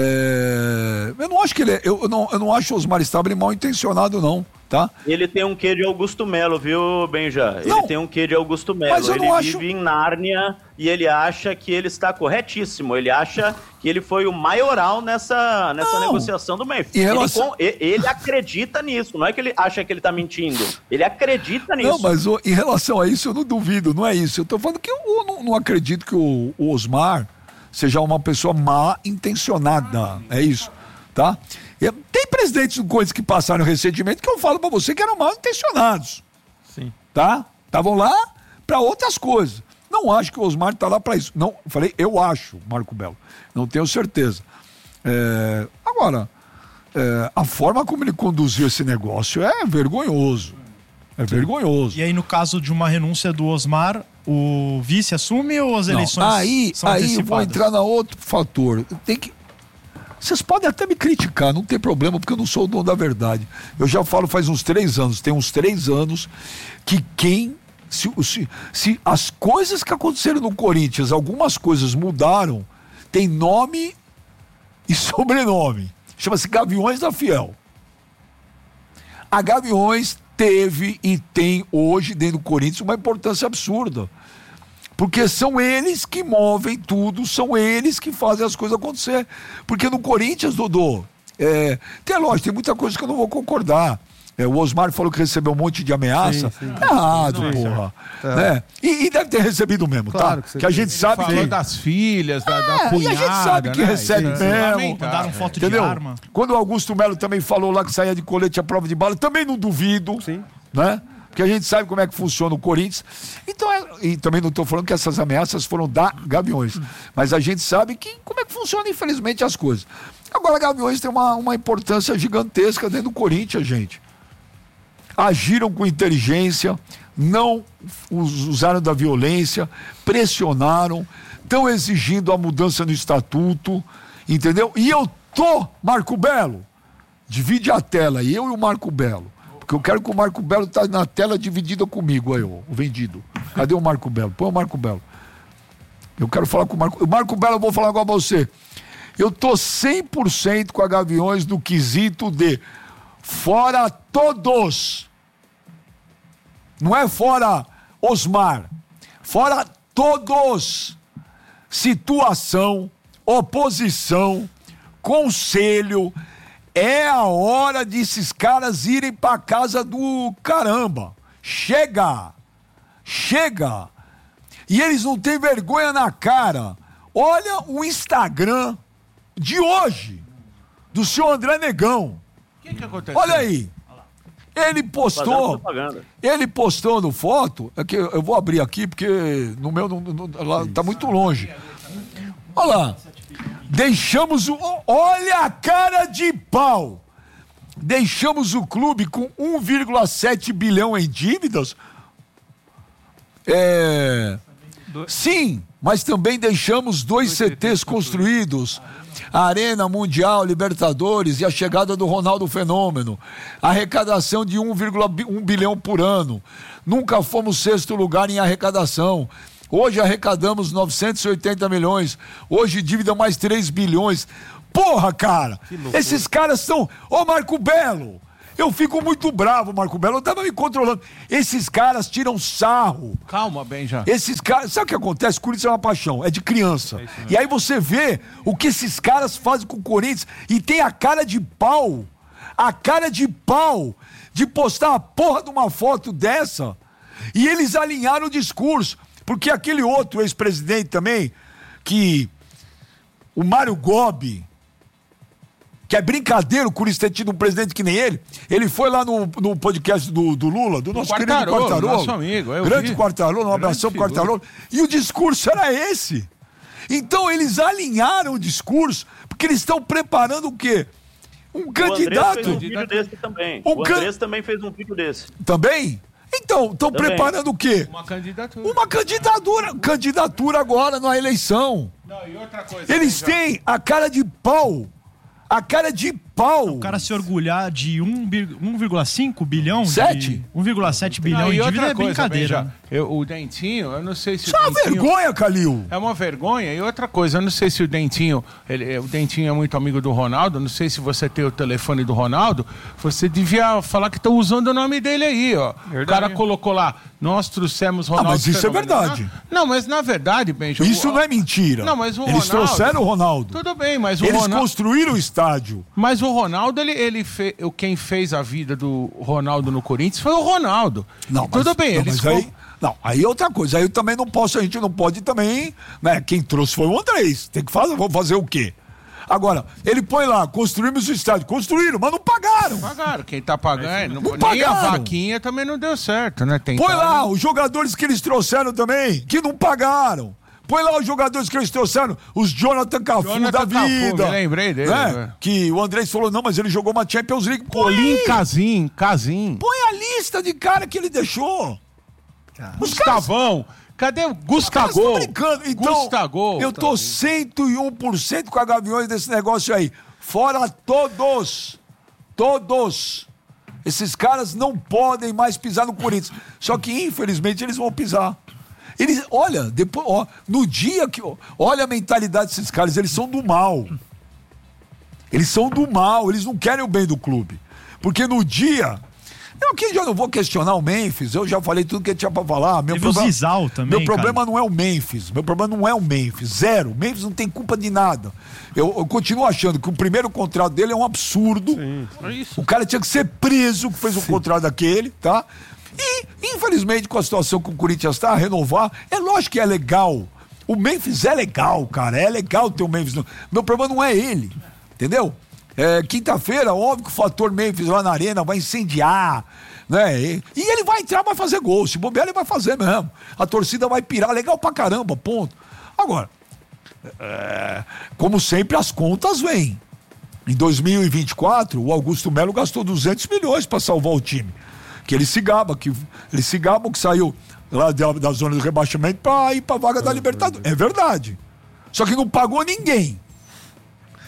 É, eu não acho que ele é, eu, eu não, eu não acho o Osmar Stabile mal intencionado, não, tá? Ele tem um quê de Augusto Melo, viu, Benja? Ele Não. tem um quê de Augusto Mas Melo. eu Ele não vive acho- em Nárnia e ele acha que ele está corretíssimo. Ele acha que ele foi o maioral nessa, nessa Não. negociação do Memphis. Em Ele relação- com- Ele, ele acredita nisso, não é que ele acha que ele está mentindo. Ele acredita nisso. Não, mas ô, em relação a isso, eu não duvido, não é isso. Eu tô falando que eu, eu não, não acredito que o, o Osmar seja uma pessoa mal intencionada. É isso, tá? E tem presidentes do Corinthians que passaram recentemente que eu falo pra você que eram mal intencionados, Sim. tá? Estavam lá pra outras coisas. Não acho que o Osmar tá lá pra isso. Não, eu falei, eu acho, Marco Belo. Não tenho certeza. É, agora, é, a forma como ele conduziu esse negócio é vergonhoso. É vergonhoso. E aí, no caso de uma renúncia do Osmar, o vice assume ou as Não, eleições aí, são aí eu antecipadas? vou entrar na outro fator. Tem que. Vocês podem até me criticar, não tem problema, porque eu não sou o dono da verdade. Eu já falo faz uns três anos, tem uns três anos, que quem. Se, se, se as coisas que aconteceram no Corinthians, algumas coisas mudaram, tem nome e sobrenome. Chama-se Gaviões da Fiel. A Gaviões teve e tem hoje dentro do Corinthians uma importância absurda. Porque são eles que movem tudo, são eles que fazem as coisas acontecer. Porque no Corinthians, Dodô, é, tem lógico, tem muita coisa que eu não vou concordar. É, o Osmar falou que recebeu um monte de ameaça. Sim, sim. Tá errado, Não é porra. certo. Né? E, e deve ter recebido mesmo, Claro tá? que você Que a tem. gente sabe Falou que. das filhas, da, da É, e cunhada, a gente sabe que né? recebe Isso é mesmo. lamentável. Mandaram foto Entendeu? de arma. Quando o Augusto Melo também falou lá que saía de colete à prova de bala, também não duvido. Sim. Né? Porque a gente sabe como é que funciona o Corinthians. Então, é- e também não estou falando que essas ameaças foram da Gaviões. Mas a gente sabe que como é que funciona, infelizmente, as coisas. Agora, a Gaviões tem uma, uma importância gigantesca dentro do Corinthians, gente. Agiram com inteligência, não us- usaram da violência, pressionaram, estão exigindo a mudança no estatuto, entendeu? E eu tô, Marco Belo, divide a tela, eu e o Marco Belo. Porque eu quero que o Marco Belo tá na tela dividida comigo, aí, ó, o vendido. Cadê o Marco Belo? Põe o Marco Belo. Eu quero falar com o Marco... O Marco Belo, eu vou falar agora pra você. Eu tô cem por cento com a Gaviões no quesito de fora todos. Não é fora Osmar. Fora todos. Situação, oposição, conselho... É a hora desses caras irem pra casa do caramba. Chega! Chega! E eles não têm vergonha na cara. Olha o Instagram de hoje, do senhor André Negão. O que que aconteceu? Olha aí. Ele postou, ele postando foto, é que eu vou abrir aqui porque no meu, no, no, lá, tá muito longe. Olha lá. Deixamos o... Olha a cara de pau! Deixamos o clube com um vírgula sete bilhão em dívidas? É... Sim, mas também deixamos dois C Tês construídos. A Arena Mundial, Libertadores e a chegada do Ronaldo Fenômeno. Arrecadação de um vírgula um bilhão por ano. Nunca fomos sexto lugar em arrecadação. Hoje arrecadamos novecentos e oitenta milhões. Hoje dívida mais três bilhões. Porra, cara! Esses caras são... Ô, Marco Belo! Eu fico muito bravo, Marco Belo. Eu tava me controlando. Esses caras tiram sarro. Calma, Benja. Esses caras... Sabe o que acontece? Corinthians é uma paixão. É de criança. É e aí você vê o que esses caras fazem com o Corinthians e tem a cara de pau. A cara de pau de postar a porra de uma foto dessa. E eles alinharam o discurso. Porque aquele outro ex-presidente também, que o Mário Gobi, que é brincadeira o Corinthians ter tido um presidente que nem ele, ele foi lá no, no podcast do, do Lula, do nosso querido Quartarolo, nosso amigo, eu grande vi. Quartarolo, um abração pro Quartarolo, e o discurso era esse. Então eles alinharam o discurso, porque eles estão preparando o quê? Um candidato. O Andrés fez um vídeo desse também. Um o Andrés can... também fez um vídeo desse. Também? Então, estão preparando o quê? Uma candidatura. Uma candidatura. Candidatura agora na eleição. Não, e outra coisa. Eles têm a cara de pau. A cara de pau. O cara se orgulhar de um vírgula cinco bilhão. Sete? um vírgula sete bilhão não, em e dívida outra é coisa, brincadeira. Benja, eu, o Dentinho, eu não sei se Isso o é uma Dentinho... vergonha, Calil. É uma vergonha. E outra coisa, eu não sei se o Dentinho... Ele, o Dentinho é muito amigo do Ronaldo. Não sei se você tem o telefone do Ronaldo. Você devia falar que estão usando o nome dele aí, ó. Verdade. O cara colocou lá, nós trouxemos Ronaldo. Ah, mas isso Fenômeno. é verdade. Não, mas na verdade, Benja... Isso o... não é mentira. Não, mas o Eles Ronaldo... trouxeram o Ronaldo. Tudo bem, mas o Eles Ronaldo... construíram o estádio. Mas o Ronaldo, ele, ele fe... quem fez a vida do Ronaldo no Corinthians foi o Ronaldo. Não, e tudo mas, bem, não, eles mas aí, não, aí é outra coisa. Aí eu também não posso, a gente não pode também, né? Quem trouxe foi o Andrés. Tem que fazer, vamos fazer o quê? Agora, ele põe lá, construímos o estádio. Construíram, mas não pagaram. Pagaram, quem tá pagando. Não, não nem pagaram. a vaquinha também não deu certo, né? Tem Põe lá os jogadores que eles trouxeram também, que não pagaram. Põe lá os jogadores que eles trouxeram, os Jonathan Cafu Jonathan da vida. Cafu, me lembrei dele. Né? Né? Que o Andrés falou, não, mas ele jogou uma Champions League. Colim, Casim, Casim. Põe a lista de cara que ele deixou. Os Gustavão. Cadê o Gustavo? brincando. Então, Gustavo. eu tô cento e um por cento com a Gaviões desse negócio aí. Fora todos. Todos. Esses caras não podem mais pisar no Corinthians. Só que, infelizmente, eles vão pisar. Eles, olha, depois, ó, no dia que... Ó, olha a mentalidade desses caras, eles são do mal. Eles são do mal, eles não querem o bem do clube. Porque no dia... Eu aqui já não vou questionar o Memphis, eu já falei tudo que tinha pra falar. Meu Teve problema, o Zizal também, Meu problema cara. não é o Memphis, meu problema não é o Memphis, zero. O Memphis não tem culpa de nada. Eu, eu continuo achando que o primeiro contrato dele é um absurdo. Sim. É isso. O cara tinha que ser preso, que fez um contrato daquele, tá? E, infelizmente, com a situação que o Corinthians está a renovar, é lógico que é legal. O Memphis é legal, cara. É legal ter o Memphis. Meu problema não é ele, entendeu? É, quinta-feira, óbvio que o fator Memphis lá na arena vai incendiar, né? E, e ele vai entrar, vai fazer gol. Se bobear, ele vai fazer mesmo. A torcida vai pirar, legal pra caramba, ponto. Agora, é, como sempre, as contas vêm. Em dois mil e vinte e quatro, o Augusto Melo gastou duzentos milhões pra salvar o time. Que ele se gaba, que ele se gaba que saiu lá da, da zona do rebaixamento pra ir pra vaga da Libertadores. É verdade. Só que não pagou ninguém.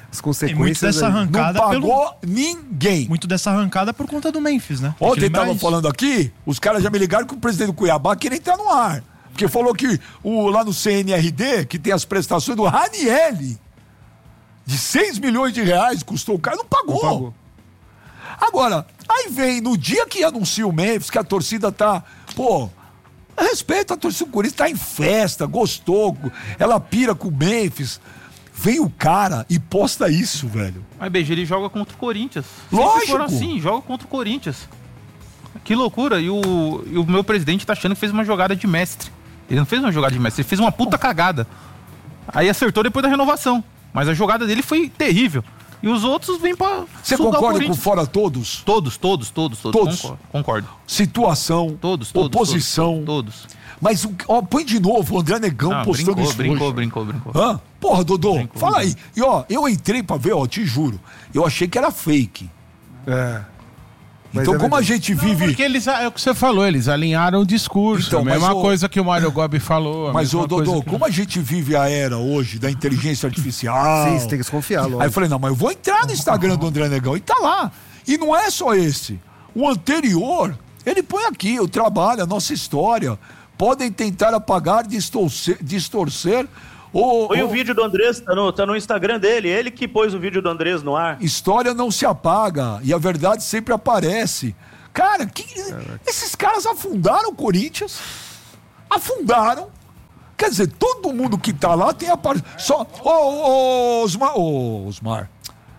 as E muito consequências. dessa aí. Não arrancada pagou pelo... ninguém. Muito dessa arrancada por conta do Memphis, né? Ontem Tem que lembrar tava isso. falando aqui, os caras já me ligaram que o presidente do Cuiabá queria entrar no ar. Porque falou que o, lá no C N R D, que tem as prestações do Ranieri, de seis milhões de reais, custou o cara, não pagou. Não pagou. Agora, aí vem, no dia que anuncia o Memphis, que a torcida tá, pô, respeita a torcida do Corinthians, tá em festa, gostou, ela pira com o Memphis. Vem o cara e posta isso, velho. Mas B G, ele joga contra o Corinthians. Lógico. Se for assim, joga contra o Corinthians. Que loucura. E o, e o meu presidente tá achando que fez uma jogada de mestre. Ele não fez uma jogada de mestre, ele fez uma puta cagada. Aí acertou depois da renovação. Mas a jogada dele foi terrível. E os outros vêm pra Você sugar o concorda com Corinthians. fora todos? Todos, todos, todos, todos. Todos. Concordo. concordo. Situação, Todos, todos. oposição. Todos. todos. Mas, ó, põe de novo o André Negão Não, postando brincou, isso brincou, hoje. brincou, brincou. Hã? Porra, Dodô, Brincou, fala brincou. aí. E ó, eu entrei pra ver, ó, te juro. Eu achei que era fake. É. Mas Então, é como a verdade. gente vive... Porque eles, é o que você falou, eles alinharam o discurso. Então, a mas mesma o- coisa que o Mário Gobi falou. a Mas, ô, mesma coisa Dodô, que- como a gente vive a era hoje da inteligência artificial... Sim, você tem que desconfiar, lógico. Aí eu falei, não, mas eu vou entrar no Instagram do André Negão. E tá lá. E não é só esse. O anterior, ele põe aqui, o trabalho, a nossa história. Podem tentar apagar, distorcer... distorcer ou, Põe o ou- vídeo do Andrés, tá no, tá no Instagram dele. Ele que pôs o vídeo do Andrés no ar. História não se apaga e a verdade sempre aparece. Cara, que- esses caras afundaram o Corinthians. Afundaram. Quer dizer, todo mundo que tá lá tem a parte. Só. Ô, ô, Osmar. Ô, Osmar.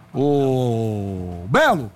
Ô, Belo.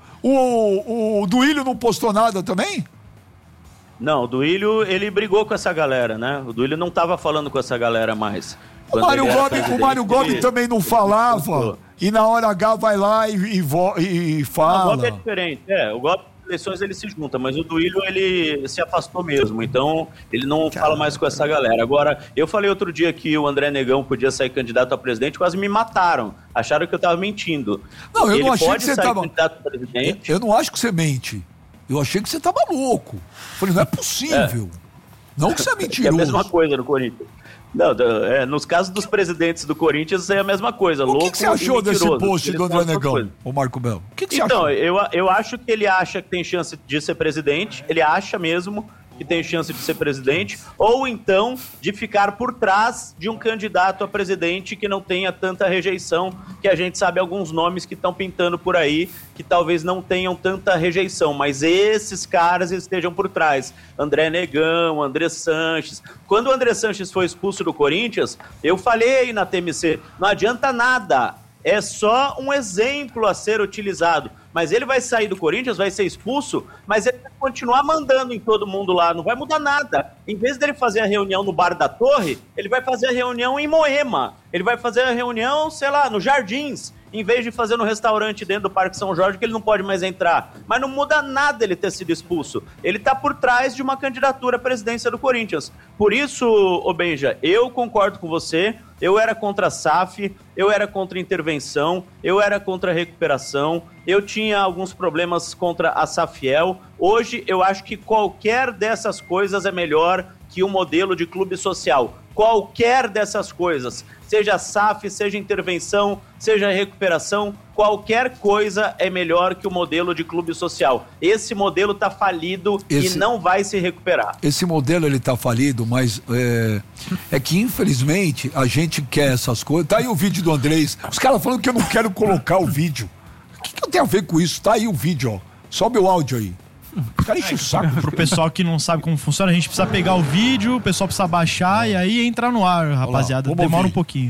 O, o Duílio não postou nada também? Não, o Duílio, ele brigou com essa galera, né? O Duílio não tava falando com essa galera mais. O Quando Mário ele era Gobi, o presidente, Mário Gobi ele- também não falava. postou. E na hora H vai lá e, e, vo- e O fala. Gobi é diferente, é. O Gobi nas eleições ele se junta, mas o Duílio ele se afastou mesmo, então ele não fala mais com essa galera. Agora, eu falei outro dia que o André Negão podia sair candidato a presidente, quase me mataram. Acharam que eu tava mentindo. Não, eu ele não achei pode que você sair tava- candidato a presidente. Eu não acho que você mente. Eu achei que você tava louco. Falei, não é possível. Não que você é É a mentiroso. mesma coisa no Corinthians. Não, não, é, nos casos dos presidentes do Corinthians é a mesma coisa. O louco que, que você e achou desse mentiroso. post Eles do André falam essas Negão, coisas. ô Marco Belo? O que, que você Então, achou? eu, eu acho que ele acha que tem chance de ser presidente, ele acha mesmo que tem chance de ser presidente, ou então de ficar por trás de um candidato a presidente que não tenha tanta rejeição, que a gente sabe alguns nomes que estão pintando por aí, que talvez não tenham tanta rejeição, mas esses caras estejam por trás. André Negão, André Sanches. Quando o André Sanches foi expulso do Corinthians, eu falei aí na T M C, não adianta nada, é só um exemplo a ser utilizado. Mas ele vai sair do Corinthians, vai ser expulso, mas ele vai continuar mandando em todo mundo lá, não vai mudar nada. Em vez dele fazer a reunião no Bar da Torre, ele vai fazer a reunião em Moema. Ele vai fazer a reunião, sei lá, nos Jardins, em vez de fazer no restaurante dentro do Parque São Jorge, que ele não pode mais entrar. Mas não muda nada ele ter sido expulso. Ele tá por trás de uma candidatura à presidência do Corinthians. Por isso, ô Benja, eu concordo com você. Eu era contra a S A F, eu era contra a intervenção, eu era contra a recuperação, eu tinha alguns problemas contra a Safiel. Hoje eu acho que qualquer dessas coisas é melhor que o modelo de clube social. Qualquer dessas coisas, seja S A F, seja intervenção, seja recuperação, qualquer coisa é melhor que o modelo de clube social. Esse modelo está falido Esse- e não vai se recuperar. Esse modelo ele tá falido, mas é, é que infelizmente a gente quer essas coisas. Tá aí o vídeo do Andrés. Os caras falando que eu não quero colocar o vídeo. O que, que eu tenho a ver com isso? Tá aí o vídeo, ó. Sobe o áudio aí. O cara enche o saco. Pro pessoal que não sabe como funciona, a gente precisa pegar o vídeo, o pessoal precisa baixar e aí entrar no ar, rapaziada. vamos Demora ouvir. um pouquinho.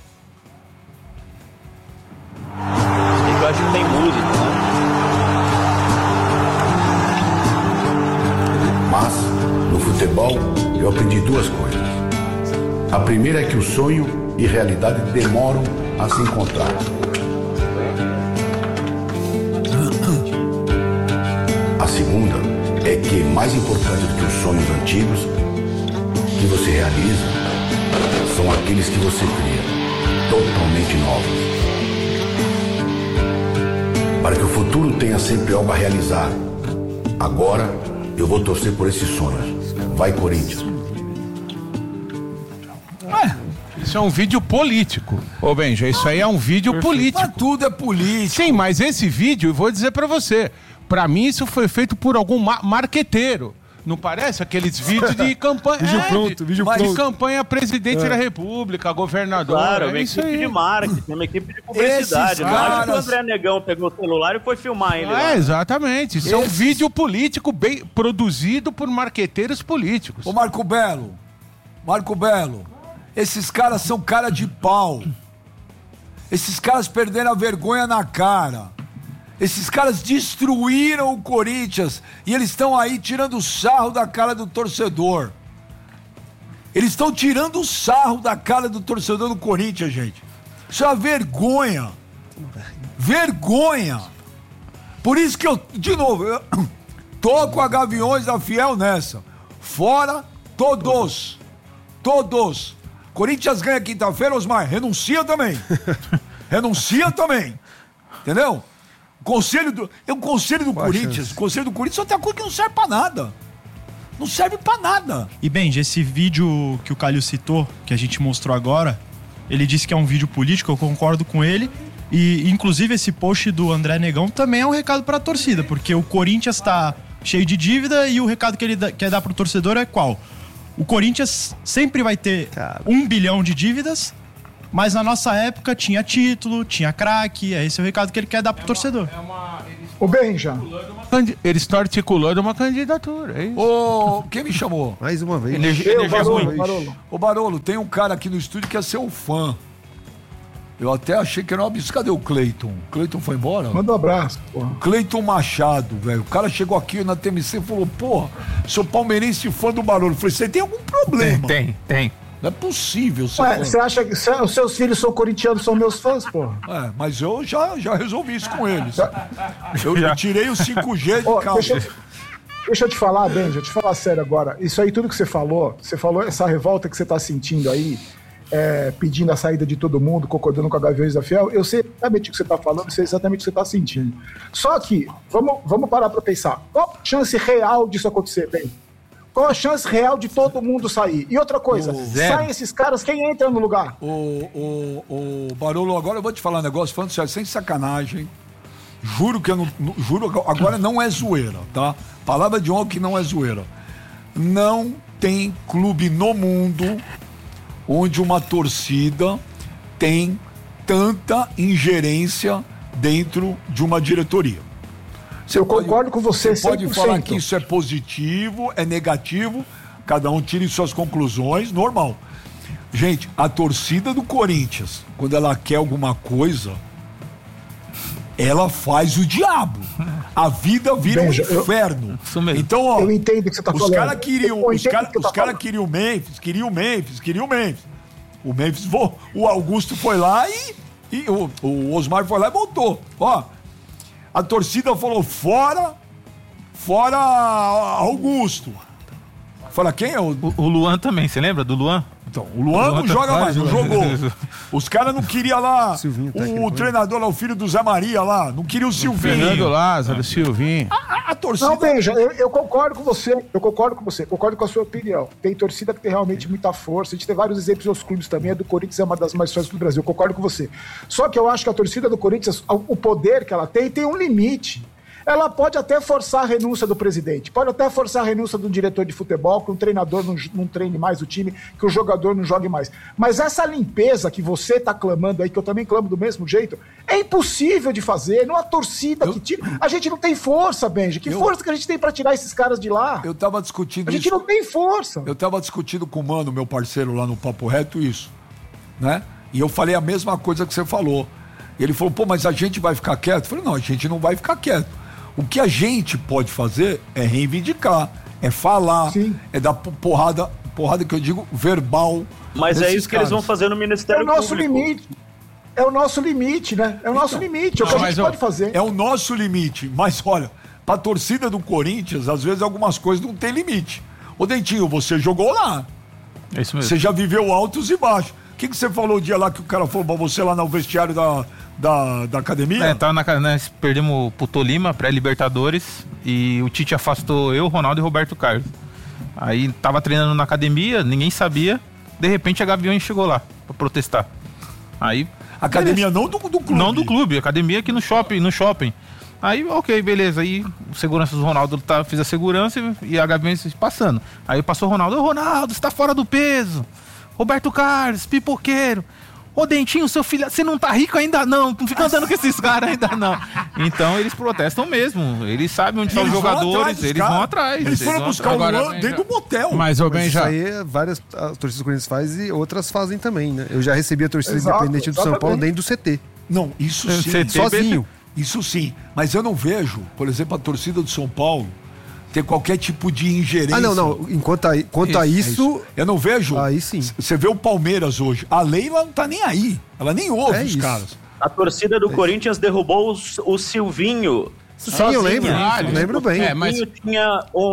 Eu acho que tem música, né? Mas, no futebol, eu aprendi duas coisas. A primeira é que o sonho e realidade demoram a se encontrar. A segunda é que, mais importante do que os sonhos antigos que você realiza, são aqueles que você cria, totalmente novos. Para que o futuro tenha sempre algo a realizar. Agora, eu vou torcer por esses sonhos. Vai, Corinthians. Isso é um vídeo político. Ô, Benja, isso aí é um vídeo político. Mas tudo é político. Sim, mas esse vídeo, eu vou dizer pra você, pra mim isso foi feito por algum ma- marqueteiro. Não parece aqueles vídeos de campanha. Vídeo é, pronto, de, vídeo de pronto. campanha presidente É. da República, governador. Claro, é uma isso equipe aí. de marketing, uma equipe de publicidade. Esses Não acho que o caras- André Negão pegou o celular e foi filmar ele É, lá. exatamente. Isso é um Esses- vídeo político bem produzido por marqueteiros políticos. Ô Marco Belo, Marco Belo, esses caras são cara de pau. Esses caras perderam a vergonha na cara. Esses caras destruíram o Corinthians e eles estão aí tirando sarro da cara do torcedor. Eles estão tirando o sarro da cara do torcedor do Corinthians, gente. Isso é uma vergonha. Vergonha. Por isso que eu, de novo, eu tô com a Gaviões da Fiel nessa. Fora todos. Todos. Corinthians ganha quinta-feira, Osmar, renuncia também. Renuncia também. Entendeu? Conselho do, é o conselho do Qual a Corinthians. chance? O conselho do Corinthians só tem uma coisa que não serve pra nada. Não serve pra nada. E, Benji, esse vídeo que o Calil citou, que a gente mostrou agora, ele disse que é um vídeo político, eu concordo com ele. E, inclusive, esse post do André Negão também é um recado pra torcida, porque o Corinthians tá cheio de dívida e o recado que ele dá- quer dar pro torcedor é qual? O Corinthians sempre vai ter Cara. um bilhão de dívidas, mas na nossa época tinha título, tinha craque, é esse o recado que ele quer dar pro torcedor. Ô, Benja, Candi- Eles estão articulando uma candidatura, é isso? Ô, quem me chamou? Mais uma vez. Energia, eu, energia Barolo, ruim. Barolo. Ô Barolo, tem um cara aqui no estúdio que é seu fã. Eu até achei que era uma bicho. Cadê o Cleiton? O Cleiton foi embora? Manda um abraço, porra. Cleiton Machado, velho. O cara chegou aqui na T M C e falou: porra, sou palmeirense e fã do Barolo. Eu falei: você tem algum problema? Tem, tem. Não é possível ser Ué, fã. você acha que cê- os seus filhos são corintianos, são meus fãs, porra? É, mas eu já, já resolvi isso com eles. Eu, eu tirei o cinco G de Ó, calma. deixa, eu- deixa eu te falar, Benja, te falar sério agora. Isso aí, tudo que você falou, você falou essa revolta que você tá sentindo aí, é, pedindo a saída de todo mundo, concordando com a Gaviões da Fiel, eu sei exatamente o que você tá falando, eu sei exatamente o que você tá sentindo. Só que, vamos, vamos parar pra pensar. Qual a chance real disso acontecer, Ben? Qual a chance real de todo mundo sair? E outra coisa, Zero. saem esses caras, quem entra no lugar? O, o, o Barolo, agora eu vou te falar um negócio, falando sério, sem sacanagem. Juro que eu não, não- juro, agora não é zoeira, tá? Palavra de honra que não é zoeira. Não tem clube no mundo onde uma torcida tem tanta ingerência dentro de uma diretoria. Você Eu concordo com você, Você pode cem por falar cento. que isso é positivo, é negativo, cada um tire suas conclusões, normal. Gente, a torcida do Corinthians, quando ela quer alguma coisa, ela faz o diabo. A vida vira Benja, um eu- inferno. Isso mesmo. Então, ó, Eu entendo o que você tá os falando. caras queriam, Eu os entendo caras o que você tá cara falando. queriam o Memphis, queriam o Memphis, queriam o Memphis. O Memphis, vo- o Augusto foi lá e, e o, o Osmar foi lá e voltou. Ó, a torcida falou fora, fora Augusto. Fala quem é o... O, o Luan também, você lembra do Luan? Então, o Luan não tá- joga mais, não jogou. Isso. Os caras não queriam lá Silvinho, o, técnico, né? treinador lá, o filho do Zé Maria lá, não queria o Silvinho. Fernando Lázaro, Silvinho. A, a torcida... Não, Benja, eu, eu concordo com você, eu concordo com você, concordo com a sua opinião. Tem torcida que tem realmente muita força, a gente tem vários exemplos nos clubes também, a do Corinthians é uma das mais fortes do Brasil, eu concordo com você. Só que eu acho que a torcida do Corinthians, o o poder que ela tem, tem um limite. Ela pode até forçar a renúncia do presidente, pode até forçar a renúncia do diretor de futebol, que um treinador não, não treine mais o time, que o jogador não jogue mais. Mas essa limpeza que você está clamando aí, que eu também clamo do mesmo jeito, é impossível de fazer, não há torcida que tira. A gente não tem força, Benji. Que Eu- força que a gente tem para tirar esses caras de lá? Eu tava discutindo A gente isso. não tem força. Eu tava discutindo com o Mano, meu parceiro lá no Papo Reto, isso. Né? E eu falei a mesma coisa que você falou. Ele falou, pô, mas a gente vai ficar quieto? Eu falei, não, a gente não vai ficar quieto. O que a gente pode fazer é reivindicar, é falar, Sim. é dar po- porrada, porrada que eu digo verbal. Mas é nesses isso que eles caras. vão fazer no É Ministério o nosso Público. limite. É o nosso limite, né? É o nosso limite. É o que Não, a mas, gente ó, pode fazer. É o nosso limite. Mas olha, pra torcida do Corinthians, às vezes algumas coisas não tem limite. Ô Dentinho, você jogou lá. É isso mesmo. Você já viveu altos e baixos. O que, que você falou o dia lá que o cara falou pra você lá no vestiário da, da, da academia? É, tava na casa, né, perdemos pro Tolima, pré-Libertadores, e o Tite afastou eu, Ronaldo e Roberto Carlos. Aí tava treinando na academia, ninguém sabia, De repente a Gaviões chegou lá pra protestar. Aí... Academia não do, do clube. Não do clube, academia aqui no shopping, no shopping. Aí, ok, beleza. Aí o segurança do Ronaldo tá, fez a segurança e a Gaviões passando. Aí passou o Ronaldo. Ô, Ronaldo, você tá fora do peso. Roberto Carlos, pipoqueiro. Ô, Dentinho, seu filho, você não tá rico ainda não. Não fica andando com esses caras ainda não. Então eles protestam mesmo. Eles sabem onde estão os jogadores, eles vão atrás. Eles foram vão buscar atrás. o Luan dentro do motel. Mas, ô, Mas bem isso já. aí é várias a torcida do Corinthians faz e outras fazem também, né? Eu já recebi a torcida Exato, independente do São Paulo exatamente. dentro do C T. Não, isso É, sim. C T, Sozinho. Isso sim. Mas eu não vejo, por exemplo, a torcida do São Paulo ter qualquer tipo de ingerência. Ah, não, não. Enquanto a, quanto a Isso, isso, Eu não vejo. Aí sim. Você vê o Palmeiras hoje. A Leila não tá nem aí. Ela nem ouve É os isso. caras. A torcida do Corinthians derrubou os- o Silvinho. Sim, eu lembro. Ah, lembro bem. É, mas- O Silvinho tinha um,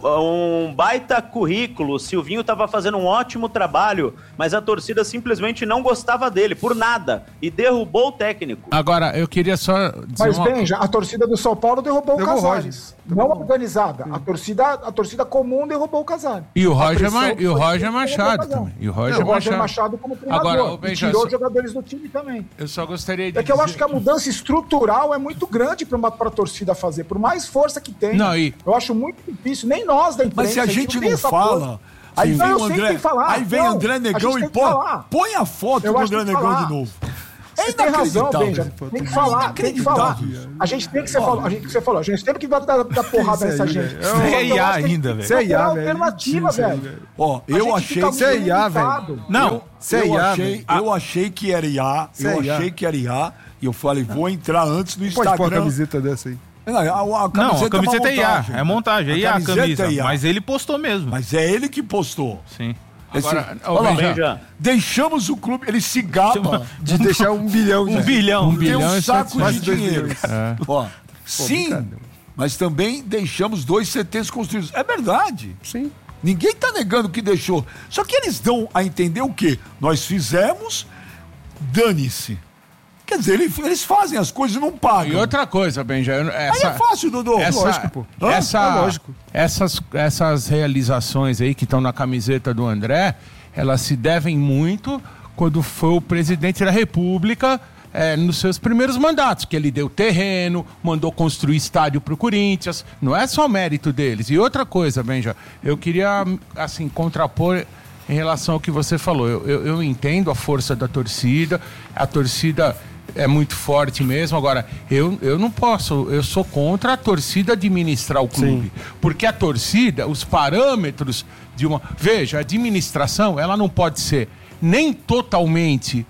um- um baita currículo. O Silvinho estava fazendo um ótimo trabalho, mas a torcida simplesmente não gostava dele, por nada. E derrubou o técnico. Agora, eu queria só dizer Mas, uma Benja, a torcida do São Paulo derrubou, Derrubou o o Casares. Não organizada. A torcida, a torcida comum derrubou o Casares. E o A Roger, pressão Ma- e o foi- Roger derrubou o Machado Casares. também. E o Não, Roger, o Roger Machado. Machado como treinador. Agora, o e Benja, tirou só- os jogadores do time também. Eu só gostaria de É que eu dizer acho que a mudança estrutural é muito grande para a torcida fazer. Por mais força que tenha, Não, e- eu acho muito difícil. Nem nós da imprensa. Mas se a gente tem não essa fala, força. aí Sim. vem Não, o eu sei que André, tem que falar. aí vem Não, André a Negão gente e tem que põe, falar. põe a foto Eu do acho André que tem que Negão falar. de novo. Você tem razão, Benja. Inacreditável. Tem que falar, tem que falar. A gente tem que ser falou, a gente que você falou, a gente tem que dar, dar, dar porrada nessa gente. Isso é Eu I A acho que a gente ainda, tem velho. que Isso é I A, procurar velho. alternativa, Sim, isso é velho. Ó, A eu gente achei fica Isso é I A, velho. limitado. Não, Isso é eu I A, achei, velho. eu achei que era I A, Isso é eu I A. achei que era I A, e eu falei, vou entrar antes no Pode pôr a Instagram. camiseta dessa aí. Não, a, a não, camiseta a camiseta é é uma I A, montagem. é montagem, é I A a camiseta camisa, é I A. mas ele postou mesmo. Mas é ele que postou. Sim. Agora, Esse- ô, olha lá, Benja, Benja, deixamos o clube, ele se gaba De deixar um bilhão. Um já. bilhão. Um tem bilhão um e saco setecentos. de dois dinheiro. bilhões. Ó, sim, brincadeira. mas também deixamos dois C Tês construídos. É verdade. Sim. Ninguém tá negando que deixou. Só que eles dão a entender o quê? Nós fizemos, dane-se. Quer dizer, eles, eles fazem as coisas e não pagam. E outra coisa, Benja, eu- essa, Aí é fácil, Dodô. essa, Lógico, pô. Hã? essa, É lógico. Essas, essas realizações aí que estão na camiseta do André, elas se devem muito quando foi o presidente da República é, nos seus primeiros mandatos, que ele deu terreno, mandou construir estádio pro Corinthians, não é só mérito deles. E outra coisa, Benja, eu queria, assim, contrapor em relação ao que você falou. Eu, eu, eu entendo a força da torcida, a torcida é muito forte mesmo. Agora, eu, eu não posso, eu sou contra a torcida administrar o clube. Porque a torcida, os parâmetros de uma... Veja, a administração, ela não pode ser nem totalmente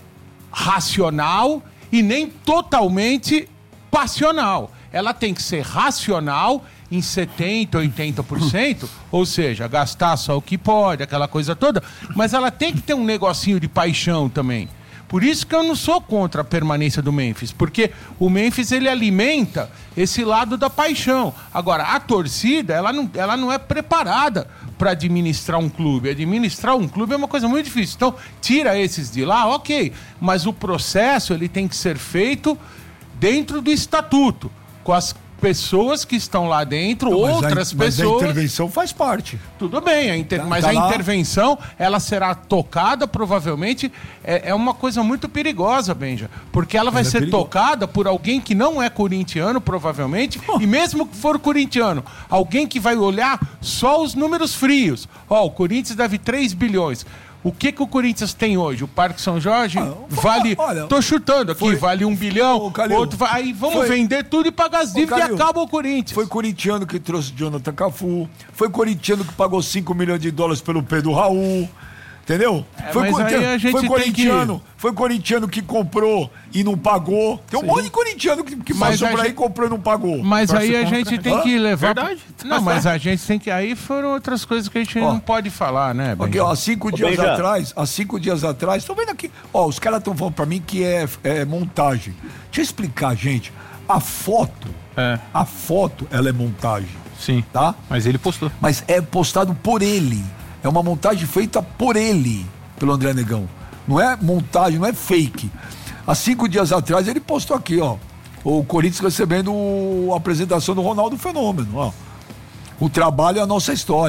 racional e nem totalmente passional. Ela tem que ser racional em setenta por cento, oitenta por cento, ou seja, gastar só o que pode, aquela coisa toda, mas ela tem que ter um negocinho de paixão também. Por isso que eu não sou contra a permanência do Memphis, porque o Memphis ele alimenta esse lado da paixão. Agora, a torcida, ela não, ela não é preparada para administrar um clube. Administrar um clube é uma coisa muito difícil. Então, tira esses de lá, ok, mas o processo ele tem que ser feito dentro do estatuto, com as pessoas que estão lá dentro, Mas a- outras mas a pessoas... intervenção faz parte. Tudo bem, a inter- Tá- mas tá a lá. intervenção, ela será tocada, provavelmente, é, é uma coisa muito perigosa, Benja, porque ela vai Mas é ser perigoso. tocada por alguém que não é corintiano, provavelmente, e mesmo que for corintiano, alguém que vai olhar só os números frios. Ó, o Corinthians deve três bilhões. O que que o Corinthians tem hoje? O Parque São Jorge Ah, vale... olha, tô chutando aqui, foi- vale um bilhão, Ô, Calil, outro vai... Aí vamos foi- vender tudo e pagar as Ô, dívidas e Calil, acaba o Corinthians. Foi corintiano que trouxe Jonathan Cafu. Foi corintiano que pagou cinco milhões de dólares pelo Pedro Raul. Entendeu? foi, mas aí a gente foi tem corintiano, foi corintiano que comprou e não pagou. Tem um monte de corintiano que, que Mas passou a por aí, gente- comprou e não pagou. Mas Torce aí a contra, gente né? tem que Hã? levar... Verdade. Não, mas a gente tem que... Aí foram outras coisas que a gente Ó. não pode falar, né, Porque, Benja? ó, há cinco dias Benja. atrás, há cinco dias atrás, tô vendo aqui, ó, os caras estão falando pra mim que é, é montagem. Deixa eu explicar, gente. A foto, É, a foto, ela é montagem, sim. tá? Mas ele postou. Mas é postado por ele. É uma montagem feita por ele, pelo André Negão. Não é montagem, não é fake. Há cinco dias atrás ele postou aqui, ó. O Corinthians recebendo a apresentação do Ronaldo Fenômeno, ó. O trabalho é a nossa história.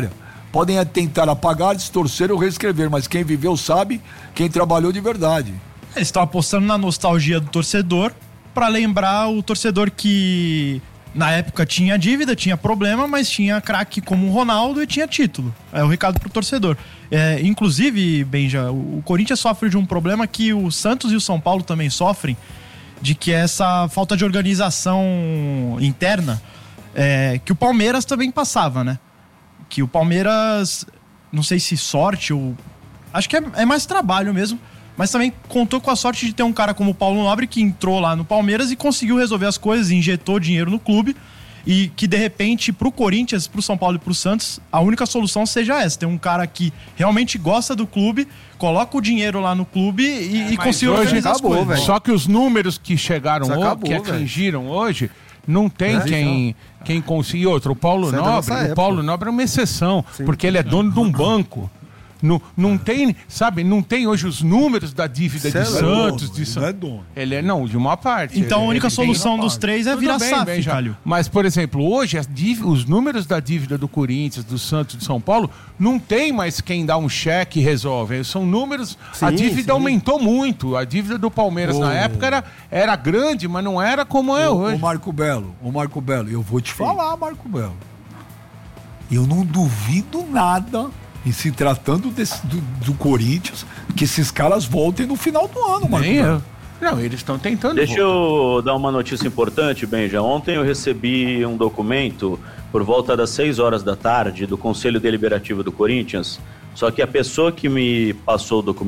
podem tentar apagar, distorcer ou reescrever, mas quem viveu sabe, quem trabalhou de verdade. Eles estão apostando na nostalgia do torcedor para lembrar o torcedor que na época tinha dívida, tinha problema, mas tinha craque como o Ronaldo e tinha título. É o recado pro torcedor. É, inclusive, Benja, o Corinthians sofre de um problema que o Santos e o São Paulo também sofrem, de que é essa falta de organização interna, é, que o Palmeiras também passava, né? Que o Palmeiras, não sei se sorte ou... Acho que é, é mais trabalho mesmo, mas também contou com a sorte de ter um cara como o Paulo Nobre que entrou lá no Palmeiras e conseguiu resolver as coisas, injetou dinheiro no clube e que de repente pro Corinthians, pro São Paulo e pro Santos a única solução seja essa, ter um cara que realmente gosta do clube, coloca o dinheiro lá no clube e, é, e conseguiu organizar as coisas. Véio. Só que os números que chegaram hoje, acabou, que atingiram véio. hoje, não tem é, quem, então. quem conseguiu. Outro, o Paulo Você Nobre, é o Paulo Nobre é uma exceção, Sim. porque ele é dono de um banco. Não, não tem, sabe, não tem hoje os números da dívida Cê de é Santos. Dono, de San... Ele é dono. Ele é, não, de uma parte. Então ele, a única solução dos três é virar bem, S A F, bem, já. Mas, por exemplo, hoje as dív... os números da dívida do Corinthians, do Santos, de São Paulo, não tem mais quem dá um cheque e resolve. São números... Sim, a dívida sim. aumentou muito. A dívida do Palmeiras oh. na época era, era grande, mas não era como é ô, hoje. Ô Marco Belo, ô Marco Belo, eu vou te sim. falar, Marco Belo. Eu não duvido nada... E se tratando desse, do, do Corinthians, que esses caras voltem no final do ano, Marco. Nem eu. Não, eles estão tentando. Deixa voltar. eu dar uma notícia importante, Benja. Ontem eu recebi um documento por volta das seis horas da tarde do Conselho Deliberativo do Corinthians. Só que a pessoa que me passou o documento